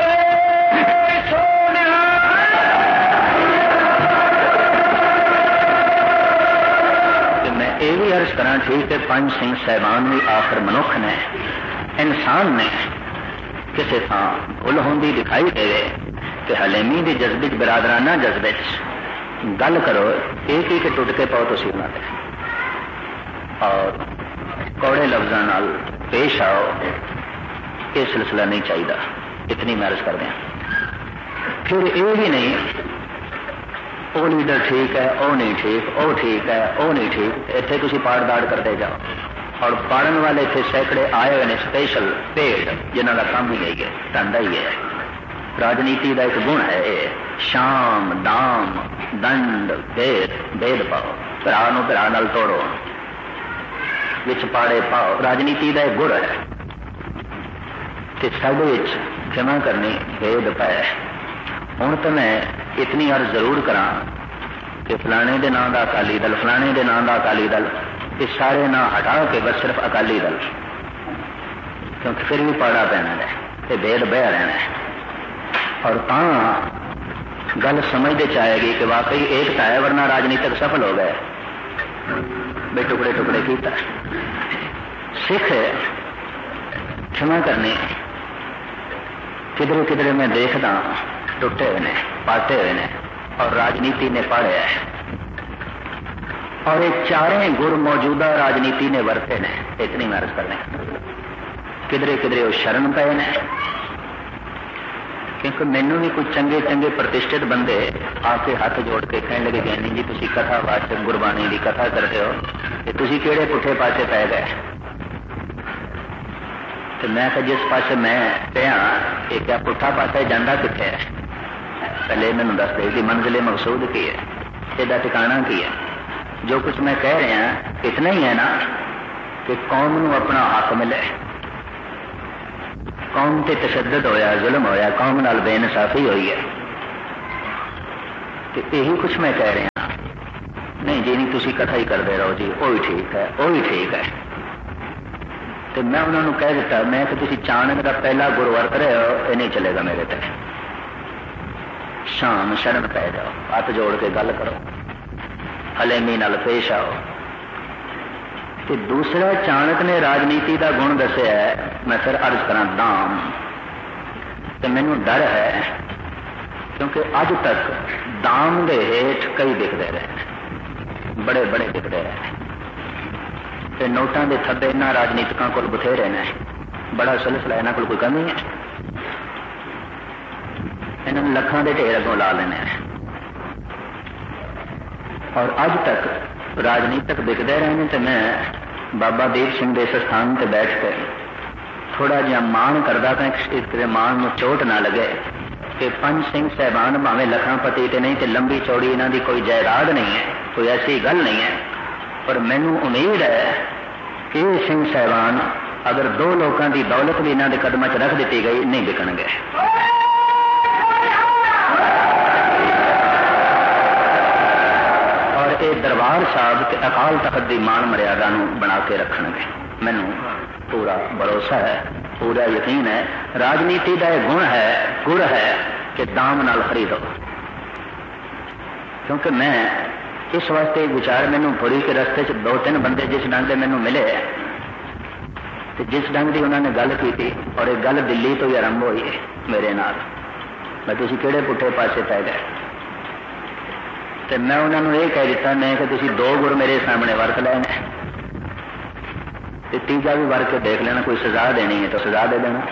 मैं ये भी अर्ज करा, ठीक है 5 सिंह साहबान भी आखिर मनुख ने, इंसान ने, किसी थां भुल होंदी दिखाई देवे तो हलेमी के जज्बे बिरादराना जज्बे गल करो, एक ही टुट के पाओ तुसीं उन्हां ते, और कौड़े लफ्जां नाल पेश आओ, ये सिलसिला नहीं चाहिए, इतनी मैं अर्ज कर दें। फिर ये भी नहीं वो लीडर ठीक है, वो नहीं ठीक, वो ठीक है, वो नहीं ठीक, इत्थे तुसीं पाड़ दाड़ करते जाओ, और पढ़ने वाले थे सैकड़े आए हुए ने स्पेशल पेड, जिन्हों का काम ही यही है, धंधा ही है। राजनीति का एक गुण है ये, शाम दाम दंड भेद, भेद पाओ, भरा नूं भरा नाल तोड़ो, विच पाड़े पाओ, राजनीति का एक गुण है। कि साडे विच क्षमा करनी भेद पाए। हुण तो मैं इतनी अर्ज जरूर करा कि फलाने के नाम का अकाली दल, फलाने के नाम का अकाली दल, ये सारे ना हटा के बस सिर्फ अकाली दल, क्योंकि फिर भी पाड़ा पैना है, ये भेद बह रहना है। और गल समझते चाहेगी कि वाकई एकता है, वरना राजनीतिक सफल हो गए, बे टुकड़े टुकड़े किया। सिख क्षमा करने किधरे किधरे मैं देखदा टुटे हुए ने, पाटे हुए ने, और राजनीति ने पाड़े है, और ये 4 गुर मौजूदा राजनीति ने वरते ने, इतनी मैं अर्ज करने। किधरे किधरे वो शरण पे ने, क्योंकि मैनू भी कुछ चंगे चंगे प्रतिष्ठित बंदे आके हाथ जोड़ के कहने लगे, ज्ञानी जी तुसी कथा वाचक गुरबाणी की कथा करते हो, कि तुसी किहड़े पुठे पासे पै गए। तो मैं कहा जिस पासे मैं पिया, ये क्या पुठा पासा जाता किथे है, पहले मैनू दस दे कि मंजिले मकसूद की है, इसका ठिकाना की है। जो कुछ मैं कह रहा इतना ही है ना कि कौम नूं अपना हक मिले, कौम ते तशद्दुद होया, जुल्म होया, कौम नाल बेइंसाफी हुई है, तो यही कुछ मैं कह रहा। नहीं जी नहीं, तुसी कथा ही करते रहो जी, वो ही ठीक है, वो ही ठीक है। तो मैं उन्होंने कह दिता, मैं कि तुसी चाणक का पहला गुरु वरत रहे हो, ये नहीं चलेगा मेरे ते। शाम शरण पै जाओ, हथ जोड़ के गल करो, हलेमी नाल पेश आओ। तो दूसरा चाणक ने राजनीति का गुण दसिया है, मैं फिर अर्ज करा दाम। तो मैनू डर है क्योंकि अज तक दाम के हेठ कई दिखते रहे, बड़े बड़े दिखते रहे, ते नोटां दे थੱਲੇ इन्हां राजनीतिकां कोल बथेरे ने, बड़ा सिलसिला इन्हां कोल कोई कमी है, इन्होंने लखां दे ढेर अगों ला लेने। और अज तक राजनीतिक दिखते रहे हैं। तो मैं बाबा दीप सिंह के इस स्थान पर बैठ के थोड़ा जिहा मान करता था, इस मान में चोट ना लगे कि पंज सिंह साहबान भावें लखांपति ते नहीं, तो लंबी चौड़ी इन्हां दी कोई जायदाद नहीं है, कोई ऐसी गल नहीं है। पर मैनू उम्मीद है कि सिंह साहबान अगर दो लोगों की दौलत भी इन्हां दे कदमां च रख दी गई, नहीं बिकणगे। और ये दरबार साहब ते अकाल तख्त की मान मर्यादा बना के रखणगे। मैनू पूरा भरोसा है, पूरा यकीन है। राजनीति का यह गुण है कि दाम नाल खरीदो। क्योंकि मैं इस वास्ते विचार मैनू पूरी के रस्ते च दो तीन बंदे जिस ढंग से मैनू मिले, तो जिस ढंग की उन्होंने गल की थी, और एक गल दिल्ली तो ही आरंभ हुई है मेरे नाल, मैं तुसीं किहड़े पुठे पासे पै गए। तो मैं उन्होंने ये कह दिता, मैं कि तुसीं दो गुर मेरे सामने वरत लेने, तीजा भी वर के देख लेना, कोई सजा देनी है तो सजा दे देना।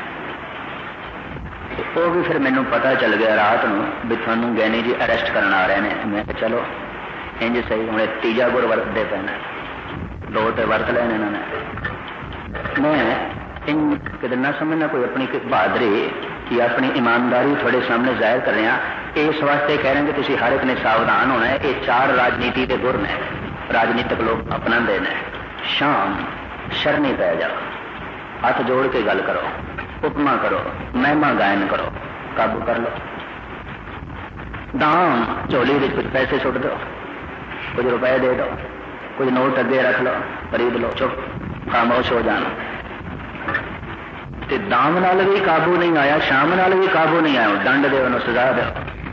वो भी फिर मैनू पता चल गया रात को भी थानू गैनी जी अरेस्ट करना आ रहे हैं। मैं चलो इंज सही, हमने तीजा गुर वरतते पैना, दो तो वरत लेने इन्होंने। मैं इन कितने ना समझना कोई अपनी बहादुरी या अपनी ईमानदारी थोड़े सामने जाहिर कर रहे हैं। इस वास्ते कह रहे हैं कि तुसीं हर एक ने सावधान होना है। ये चार राजनीति के गुर ने, राजनीतिक लोग अपनाते हैं। शाम शरणी पै जाओ, हथ जोड़ के गल करो, उपमा करो, महिमा गायन करो, काबू कर लो। दाम झोली में कुछ पैसे सुट दो, कुछ रुपए दे दो, कुछ नोट अगे रख लो, खरीद लो, चुप खामोश हो जाना। ते दाम नाल भी काबू नहीं आया, शाम नाल भी काबू नहीं आया, दंड दे, उन्होंने सजा दो।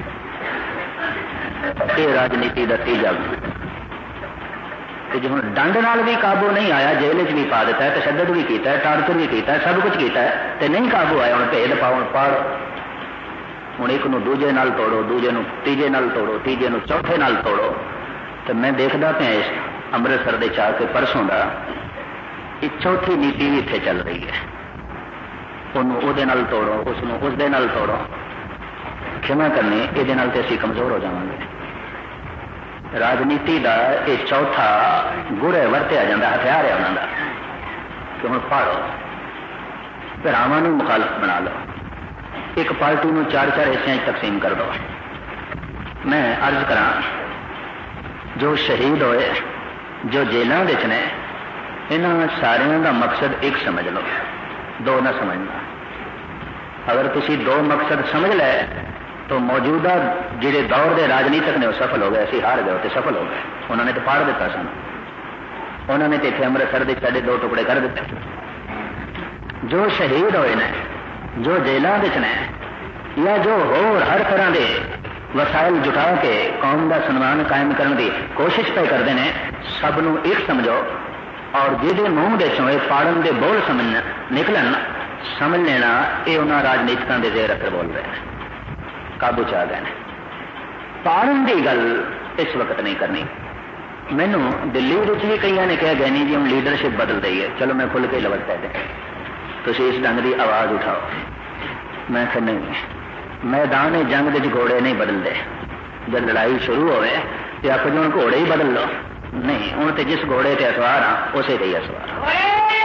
ये राजनीति का तीजा गुण। जो हम दंड नाल भी काबू नहीं आया, जेल च भी पा दिता है, तशद्दद भी किया है, टारचर भी किया है, सब कुछ किया है, तो नहीं काबू आया। हम भेद पाओ पाड़ो, हम एक नू दूजे नाल तोड़ो, दूजे नू तीजे नाल तोड़ो, तीजे नू चौथे नाल तोड़ो। तो मैं देखता पाया इस अमृतसर के चाह के परसों का एक चौथी नीति भी इत्थे चल रही है। उहदे नाल तोड़ो, उसनू उसदे नाल तोड़ो। क्षमा करनी, ये नाल ते असीं कमजोर हो जावांगे। राजनीति का यह चौथा गुर है, वरत्या जाता, हथियार है उन्होंने कि हम फाड़ो, भरावां नूं मुखालफ बना लो, एक पार्टी में चार चार हिस्सों तकसीम कर दो। मैं अर्ज करा, जो शहीद होए, जो जेलों विच ने, इन्हां सारियां दा मकसद एक समझ लो, दो ना समझना। अगर तुसी दो मकसद समझ ले तो मौजूदा जिहड़े दौर के राजनीतिक ने सफल हो गए, असीं हार गए, तो सफल हो गए। उन्होंने तो फाड़ दिता सन, उन्होंने तो इत्थे अमृतसर के साढ़े दो टुकड़े कर दिते। जो शहीद होए ने, जो जेलों विच ने, या जो होर हर तरह के वसाइल जुटा के कौम का सन्मान कायम करने की कोशिश पे करते हैं, सबनों एक समझो। और जिहदे मूँह दे चों फाड़न के बोल निकलन, समझ लेना ये उन्होंने राजनीतिकों के जेर असर बोल रहे हैं, काबू च आ गए। पाड़न की गल इस वक्त नहीं करनी। मैनू दिल्ली भी कई ने कहा, गैनी जी हम लीडरशिप बदल दी है, चलो मैं खुल के लवज कह दें, तुम इस ढंग की आवाज़ उठाओ। मैं कहा नहीं, मैदान जंग के घोड़े नहीं बदलते। जब लड़ाई शुरू होवे तो आप जो घोड़े ही बदल लो, नहीं, हूँ तो जिस घोड़े से असवार हाँ उसे ही असवार।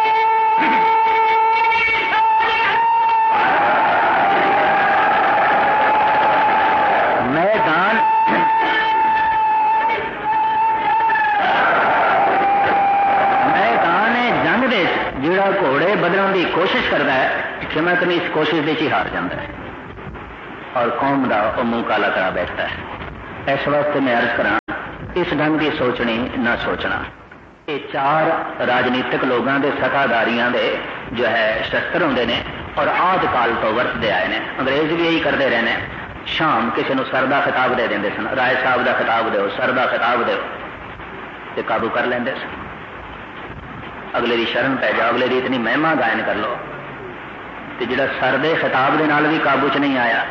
जिहड़ा घोड़े बदलने की कोशिश करता है, क्षमा करनी, इस कोशिश में ही हार जाता है और कौम का मुंह काला करा बैठता है। इस वास्ते मैं अर्ज करा इस ढंग की सोचनी ना सोचना। ये चार राजनीतिक लोगों के सत्ताधारियों के जो है शस्त्र होंगे ने और आदि काल तो वरतते आए ने। अंग्रेज भी यही करते रहे ने। शाम किसी को सर का खिताब दे देंगे सन, राय साहब का खिताब दो, सर का खिताब दो, तो काबू कर लेंगे सन। अगले की शरण पै जाओ, अगले की इतनी महिमा गायन कर लो, तो जो सर के खिताब के नाल भी काबू च नहीं आया,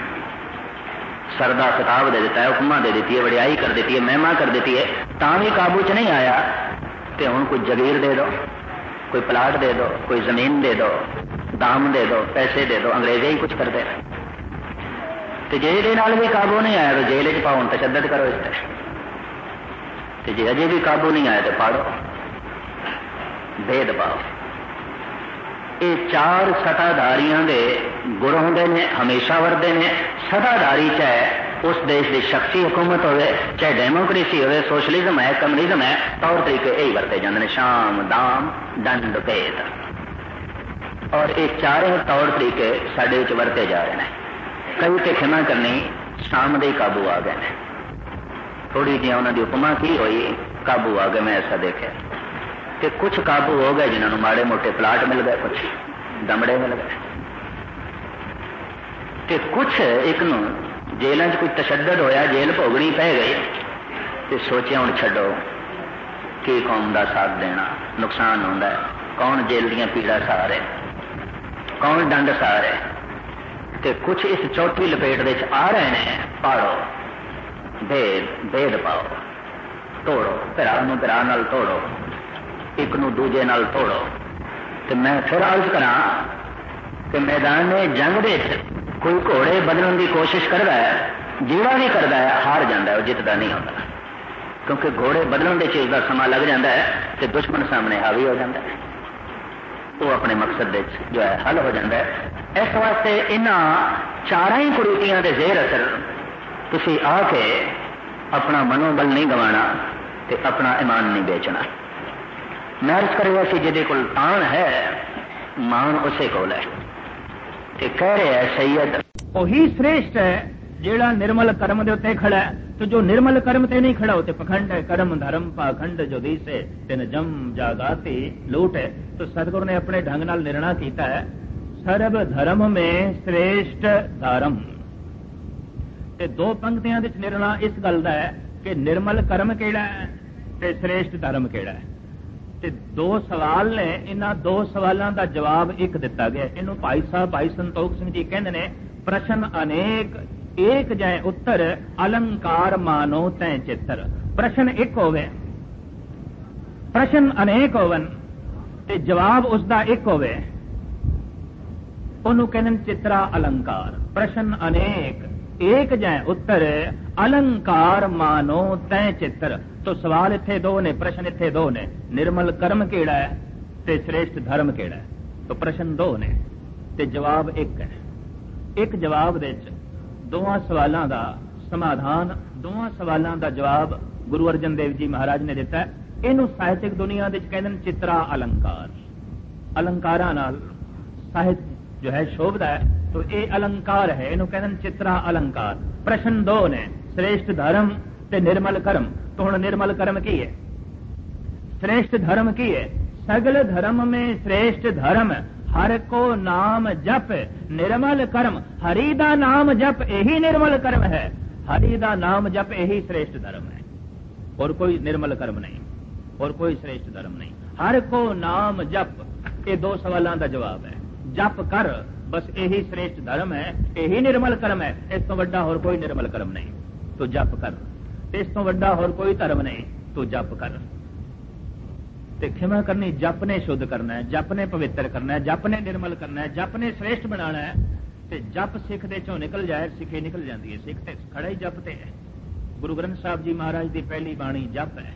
सर का खिताब दे दिता है, हुक्मा दे दी है, वडियाई कर दी है, महिमा कर दी है, ता भी काबू च नहीं आया, तो हुण कोई जगीर दे दो, कोई प्लाट दे दो, कोई जमीन दे दो, दाम दे दो, पैसे दे दो, अंग्रेज ही कुछ करते हैं। तो जे भी काबू नहीं आया तो जेल च पाओ, तशद्दद करो इस पर। जे अजे भी काबू नहीं आया तो पाड़ो, भेद पाओ। ये चार सत्ताधारियों के गुण होंगे ने, हमेशा वरते ने। सत्ताधारी चाहे उस देश की शख्सी हुकूमत हो, चाहे डेमोक्रेसी हो, सोशलिज्म है, कम्युनिज्म है, तौर तरीके यही वरते जाते हैं, शाम दाम दंड भेद। और ये चारों तौर तरीके साडे विच वरते जा रहे हैं। कई तो खिमा करनी शाम दे काबू आ गए, थोड़ी जी उन्होंने उपमा की हुई, काबू आ गए। मैं ऐसा देखा कि कुछ काबू हो गए जिन्होंने माड़े मोटे प्लाट मिल गए, कुछ दमड़े मिल गए, कि कुछ एक जेलों च कोई तशद्दद होया, जेल भोगनी पै गई, तो सोचा हुण छड्डो की कौम का साथ देना, नुकसान होंदा है, कौन जेल दीयां पीड़ा सहा रहे, कौन दंड सहा रहे। तो कुछ इस चौथी लपेट दे आ रहे हैं, पाड़ो, भेद पाओ, तोड़ो, भिरा नूं भिरा नाल तोड़ो, एक नूं दूजे नाल तोड़ो। तो मैं फिर अर्ज करा कि मैदान जंग दे कोई घोड़े बदलने की कोशिश करता है, जिहड़ा भी करता है हार जाता है, वो जितदा नहीं होता, क्योंकि घोड़े बदलने की चीज़ का समा लग जाता है तो दुश्मन सामने हावी हो जाता है, वो अपने मकसद जो है हल हो जाता है। इस वास्ते इन्हां चारों ही कुरीतियां दे जेर असर तुसी आके अपना मनोबल नहीं गवाना ते अपना ईमान नहीं बेचना। मैं अर्ज करिया कि जिहदे कोल तान है मान उसे कोल है, ते कह रहे हैं सैयद वही श्रेष्ठ है जेड़ा निर्मल कर्म दे उत्ते खड़ा है। तो जो निर्मल कर्म ते नहीं खड़ा होते पखंड है, कर्म धर्म पाखंड जो दीसे तिन जम जागाती लूट है। तो सतगुरु ने अपने ढंग नाल निर्णय कीता है, सर्व धर्म में श्रेष्ठ धर्म। ते दो पंक्तियां विच निर्णय इस गल दा है कि निर्मल कर्म केड़ा है ते श्रेष्ठ धर्म केड़ा है। ते दो सवाल ने, इन्हां दो सवालों का जवाब एक दिता गया। इनू भाई साहब भाई संतोख सिंह जी कहते ने, प्रश्न अनेक एक जाए उत्तर, अलंकार मानो तय चित्र। प्रश्न एक होवे, प्रश्न अनेक होवन ते जवाब उसका एक होवे, ਉਹਨੂੰ ਕਹਿੰਦੇ चित्रा अलंकार। प्रश्न अनेक एक जाए उत्तर, अलंकार मानो तय चित्र। तो सवाल इत्थे दो ने, प्रश्न इत्थे दो ने, निर्मल कर्म केड़ा है ते श्रेष्ठ धर्म केड़ा है। तो प्रश्न दो ने ते जवाब एक है। एक जवाब दे दोवां सवालों का समाधान, दोवां सवालों का जवाब गुरु अर्जन देव जी महाराज ने दिता है। इनू साहित्यिक दुनिया दे कहते चित्रा अलंकार। अलंकारां नाल साहित्य जो है शोभदा है, तो ये अलंकार है, इनू कहते चित्रा अलंकार। प्रश्न दो ने, श्रेष्ठ धर्म ते निर्मल कर्म। तो हुण निर्मल कर्म की है, श्रेष्ठ धर्म की है। सगल धर्म में श्रेष्ठ धर्म, हर को नाम जप निर्मल कर्म। हरि दा नाम जप यही निर्मल कर्म है, हरि दा नाम जप यही श्रेष्ठ धर्म है, और कोई निर्मल कर्म नहीं, और कोई श्रेष्ठ धर्म नहीं। हर को नाम जप, ये दो सवालों का जवाब है। जप कर, बस यही श्रेष्ठ धर्म है, यही निर्मल कर्म है। इस तो वड्डा और कोई निर्मल कर्म नहीं, तो जप कर। इस तो वड्डा और कोई धर्म नहीं, तो जप कर। ते खिमा करनी जप ने शुद्ध करना है, जप ने पवित्र करना है, जप ने निर्मल करना है, जप ने श्रेष्ठ बनाना है। ते जप सिख दे चों निकल जाए, सिखे निकल जाती है। सिख ते खड़ा ही जप ते है। गुरु ग्रंथ साहब जी महाराज की पहली बाणी जप है,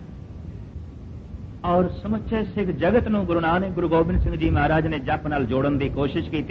और समुचे सिख जगत नूं गुरु नानक गुरु गोबिंद सिंह जी महाराज ने जप नाल जोड़न की कोशिश की।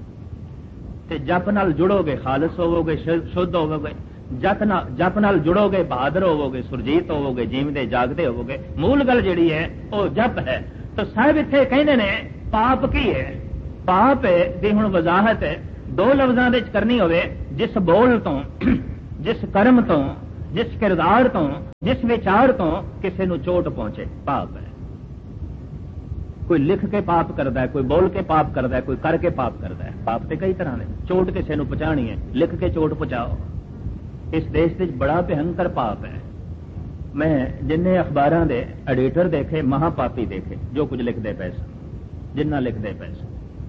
ते जप नाल जुड़ोगे खालस होवोगे, शुद्ध होवोगे। जप नाल जुड़ोगे बहादुर होवोगे, सुरजीत होवोगे, जीवदे जागदे होवोगे। मूल गल जिहड़ी है वो जप है। तो साहब इत्थे कहंदे ने पाप की है। पाप दी हुण वजाहत दो लफ्जां दे करनी होवे, जिस बोल तो जिस कर्म तो जिस किरदार तो, जिस विचार तो किसी को चोट पहुंचे, पाप है। कोई लिख के पाप करता है, कोई बोल के पाप करता है, कोई करके पाप करता है। पाप तो कई तरह ने। चोट किसी को पहुंचानी है, लिख के चोट पहुंचाओ। इस देश में बड़ा भयंकर पाप है। मैं जिन्ने अखबारों के एडिटर देखे, महापापी देखे, जो कुछ लिखते पैसा, जिन्ना लिखते पैसा,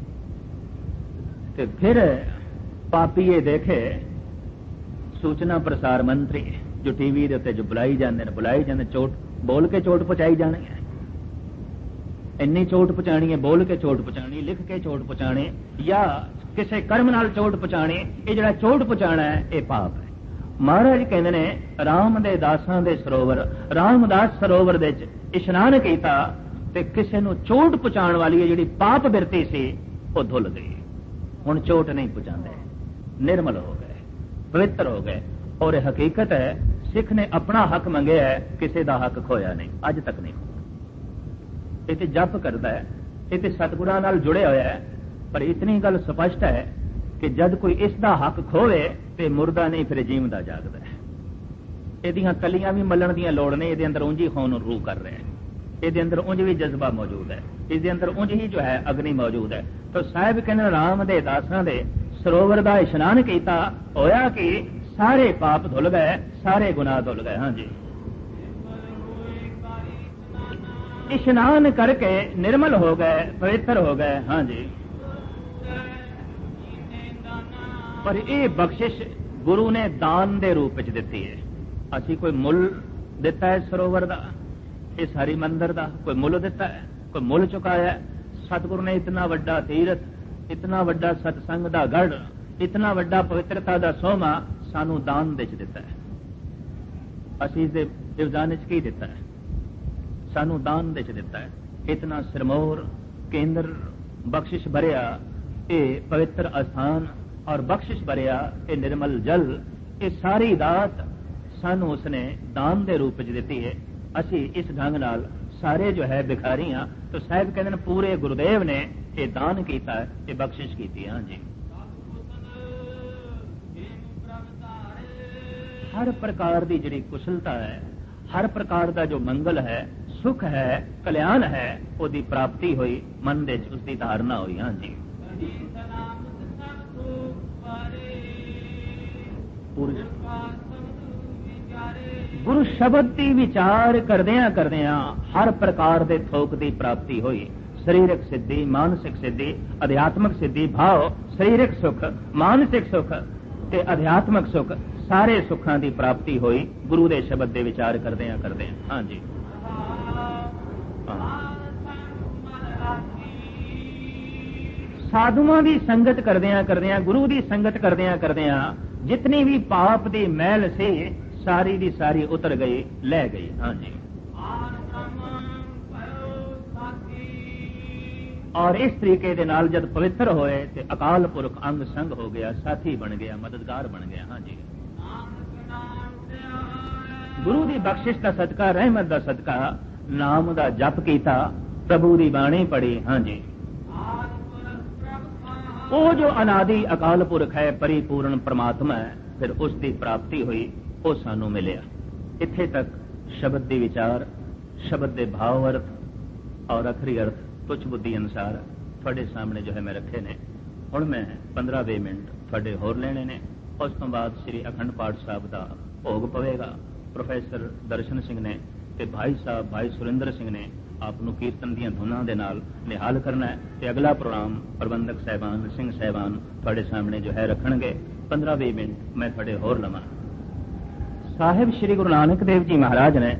तो फिर पापी ये देखे सूचना प्रसार मंत्री जो टीवी के उत्ते जो बुलाई जाते, चोट बोल के चोट पहुंचाई जानी है। इन्नी चोट पहुंचानी है, बोल के चोट पहुंचानी, लिख के चोट पहुंचानी, या किसी कर्म नाल चोट पहुंचानी। ये जड़ा चोट पहुंचाना है, ये पाप है। महाराज कहते ने राम दे दासां दे सरोवर, रामदास सरोवर दे इशनान कीता ते किसी नूं चोट पहुंचाण वाली जिहड़ी पाप बिरती सी वो धुल गई। हुण चोट नहीं पहुंचाते, निर्मल हो गए, पवित्र हो गए। और हकीकत है सिख ने अपना हक मंगया है, किसी का हक खोया नहीं, अज तक नहीं। ये जप करता है, ये सतगुरां नाल जुड़े होया है। पर इतनी गल स्पष्ट है कि जद कोई इसका हक खोवे तो मुर्दा नहीं, फिर जीवदा जागदा है। ये तलियां भी मलण दी लोड़ नहीं, ये अंदर उंज ही खून रू कर रहे हैं, ये अंदर उंज भी जज्बा मौजूद है, इसके अंदर उंज ही जो है अग्नि मौजूद है। तो साहिब कहने राम दे दासां दे सरोवर का इशनान किया, होया कि सारे पाप धुल गए, सारे गुनाह धुल गए। हाँ जी, इशनान करके निर्मल हो गए, पवित्र हो गए। हाँ जी, पर यह बख्शिश गुरु ने दान के रूप में दी है। असी कोई मुल दिता है सरोवर का, इस हरि मंदिर का कोई मुल दिता है, कोई मुल चुकाया है। सतगुरु ने इतना वड्डा तीरथ, इतना वड्डा सतसंग का गढ़, इतना वड्डा पवित्रता का सोमा सानू दान दे दिता है। असी इस इवजान की दिता है, सानू दान दे दिता है। इतना सिरमौर केंद्र बख्शिश भरिया ये पवित्र अस्थान और बख्शिश भरिया ये निर्मल जल, ये सारी दात सानू उसने दान के रूप में दी है। असी इस ढंग नाल सारे जो है भिखारी हाँ। तो साहिब कहते हैं पूरे गुरुदेव ने ये दान किया है, ये बख्शिश की। हाँ जी, हर प्रकार की जिहड़ी कुशलता है, हर प्रकार का जो मंगल है, सुख है, कल्याण है, उसकी प्राप्ति हुई, मन दे उसकी धारणा हुई। हाँ जी, गुरु शब्द की विचार करदियां करदियां हर प्रकार के थोक की प्राप्ति हुई। शरीरक सिद्धि, मानसिक सिद्धि, अध्यात्मक सिद्धि, भाव, शरीरक सुख, मानसिक सुख ते अध्यात्मक सुख, सारे सुखों की प्राप्ति हुई गुरु के शब्द के विचार करदियां करदियां। हाँ जी, साधुओं की संगत करदियां करदियां, गुरु की संगत करदियां करदियां जितनी भी पाप की मैल से सारी दी सारी उतर गई, ले गई। हाँ जी, और इस तरीके दे नाल जब पवित्र होए तो अकाल पुरख अंग संग हो गया, साथी बन गया, मददगार बन गया। हाँ जी, गुरु की बख्शिश का सदका, रहमत का सदका, नाम का जप किया, प्रभु की बाणी पढ़ी। हाँ जी, वो जो अनादि अकाल पुरख है, परिपूर्ण परमात्मा है, फिर उसकी प्राप्ति हुई, वो सानू मिलिया। इत्थे तक शब्द के विचार, शब्द के भाव अर्थ और अखरी अर्थ तुच्छ बुद्धि अनुसार थोड़े सामने जो है मैं रखे ने। हुण मैं 15-20 मिनट थोड़े होर लेने ने, उस तो बाद श्री अखंड पाठ साहब का भोग पवेगा। प्रोफैसर दर्शन सिंह ने ते भाई साहब भाई सुरेंद्र सिंह ने आपनों कीर्तन दी धुनां दे नाल निहाल करना है। ते अगला प्रोग्राम प्रबंधक साहबान सिंह साहबान थोड़े सामने जो है रखणगे। 15-20 मिनट मैं थोड़े होर लवां। साहिब श्री गुरु नानक देव जी महाराज ने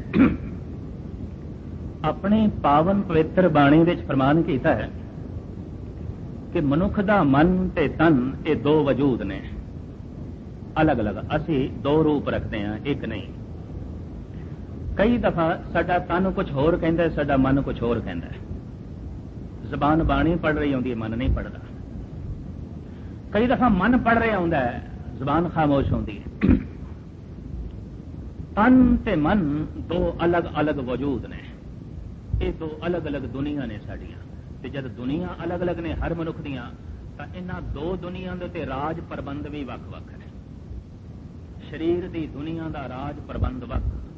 अपने पावन पवित्र बाणी विच फरमान किया है कि मनुख दा मन ते तन ये दो वजूद ने, अलग अलग। असी दो रूप रखते हैं, एक नहीं। कई दफा साडा तन कुछ होर कहता है, साडा मन कुछ होर कहता है। जबान बाणी पढ़ रही होंदी है, मन नहीं पढ़ता। कई दफा मन पढ़ रहा होंदा है, जबान खामोश होंदी है। तन ते मन दो अलग अलग वजूद ने, ये दो अलग अलग दुनिया ने साड़ियां। ते जब दुनिया अलग अलग ने हर मनुख दियां, तां इन्हां दो दुनिया दे ते राज प्रबंध भी वख-वख है। शरीर दी दुनिया दा राज प्रबंध वक्त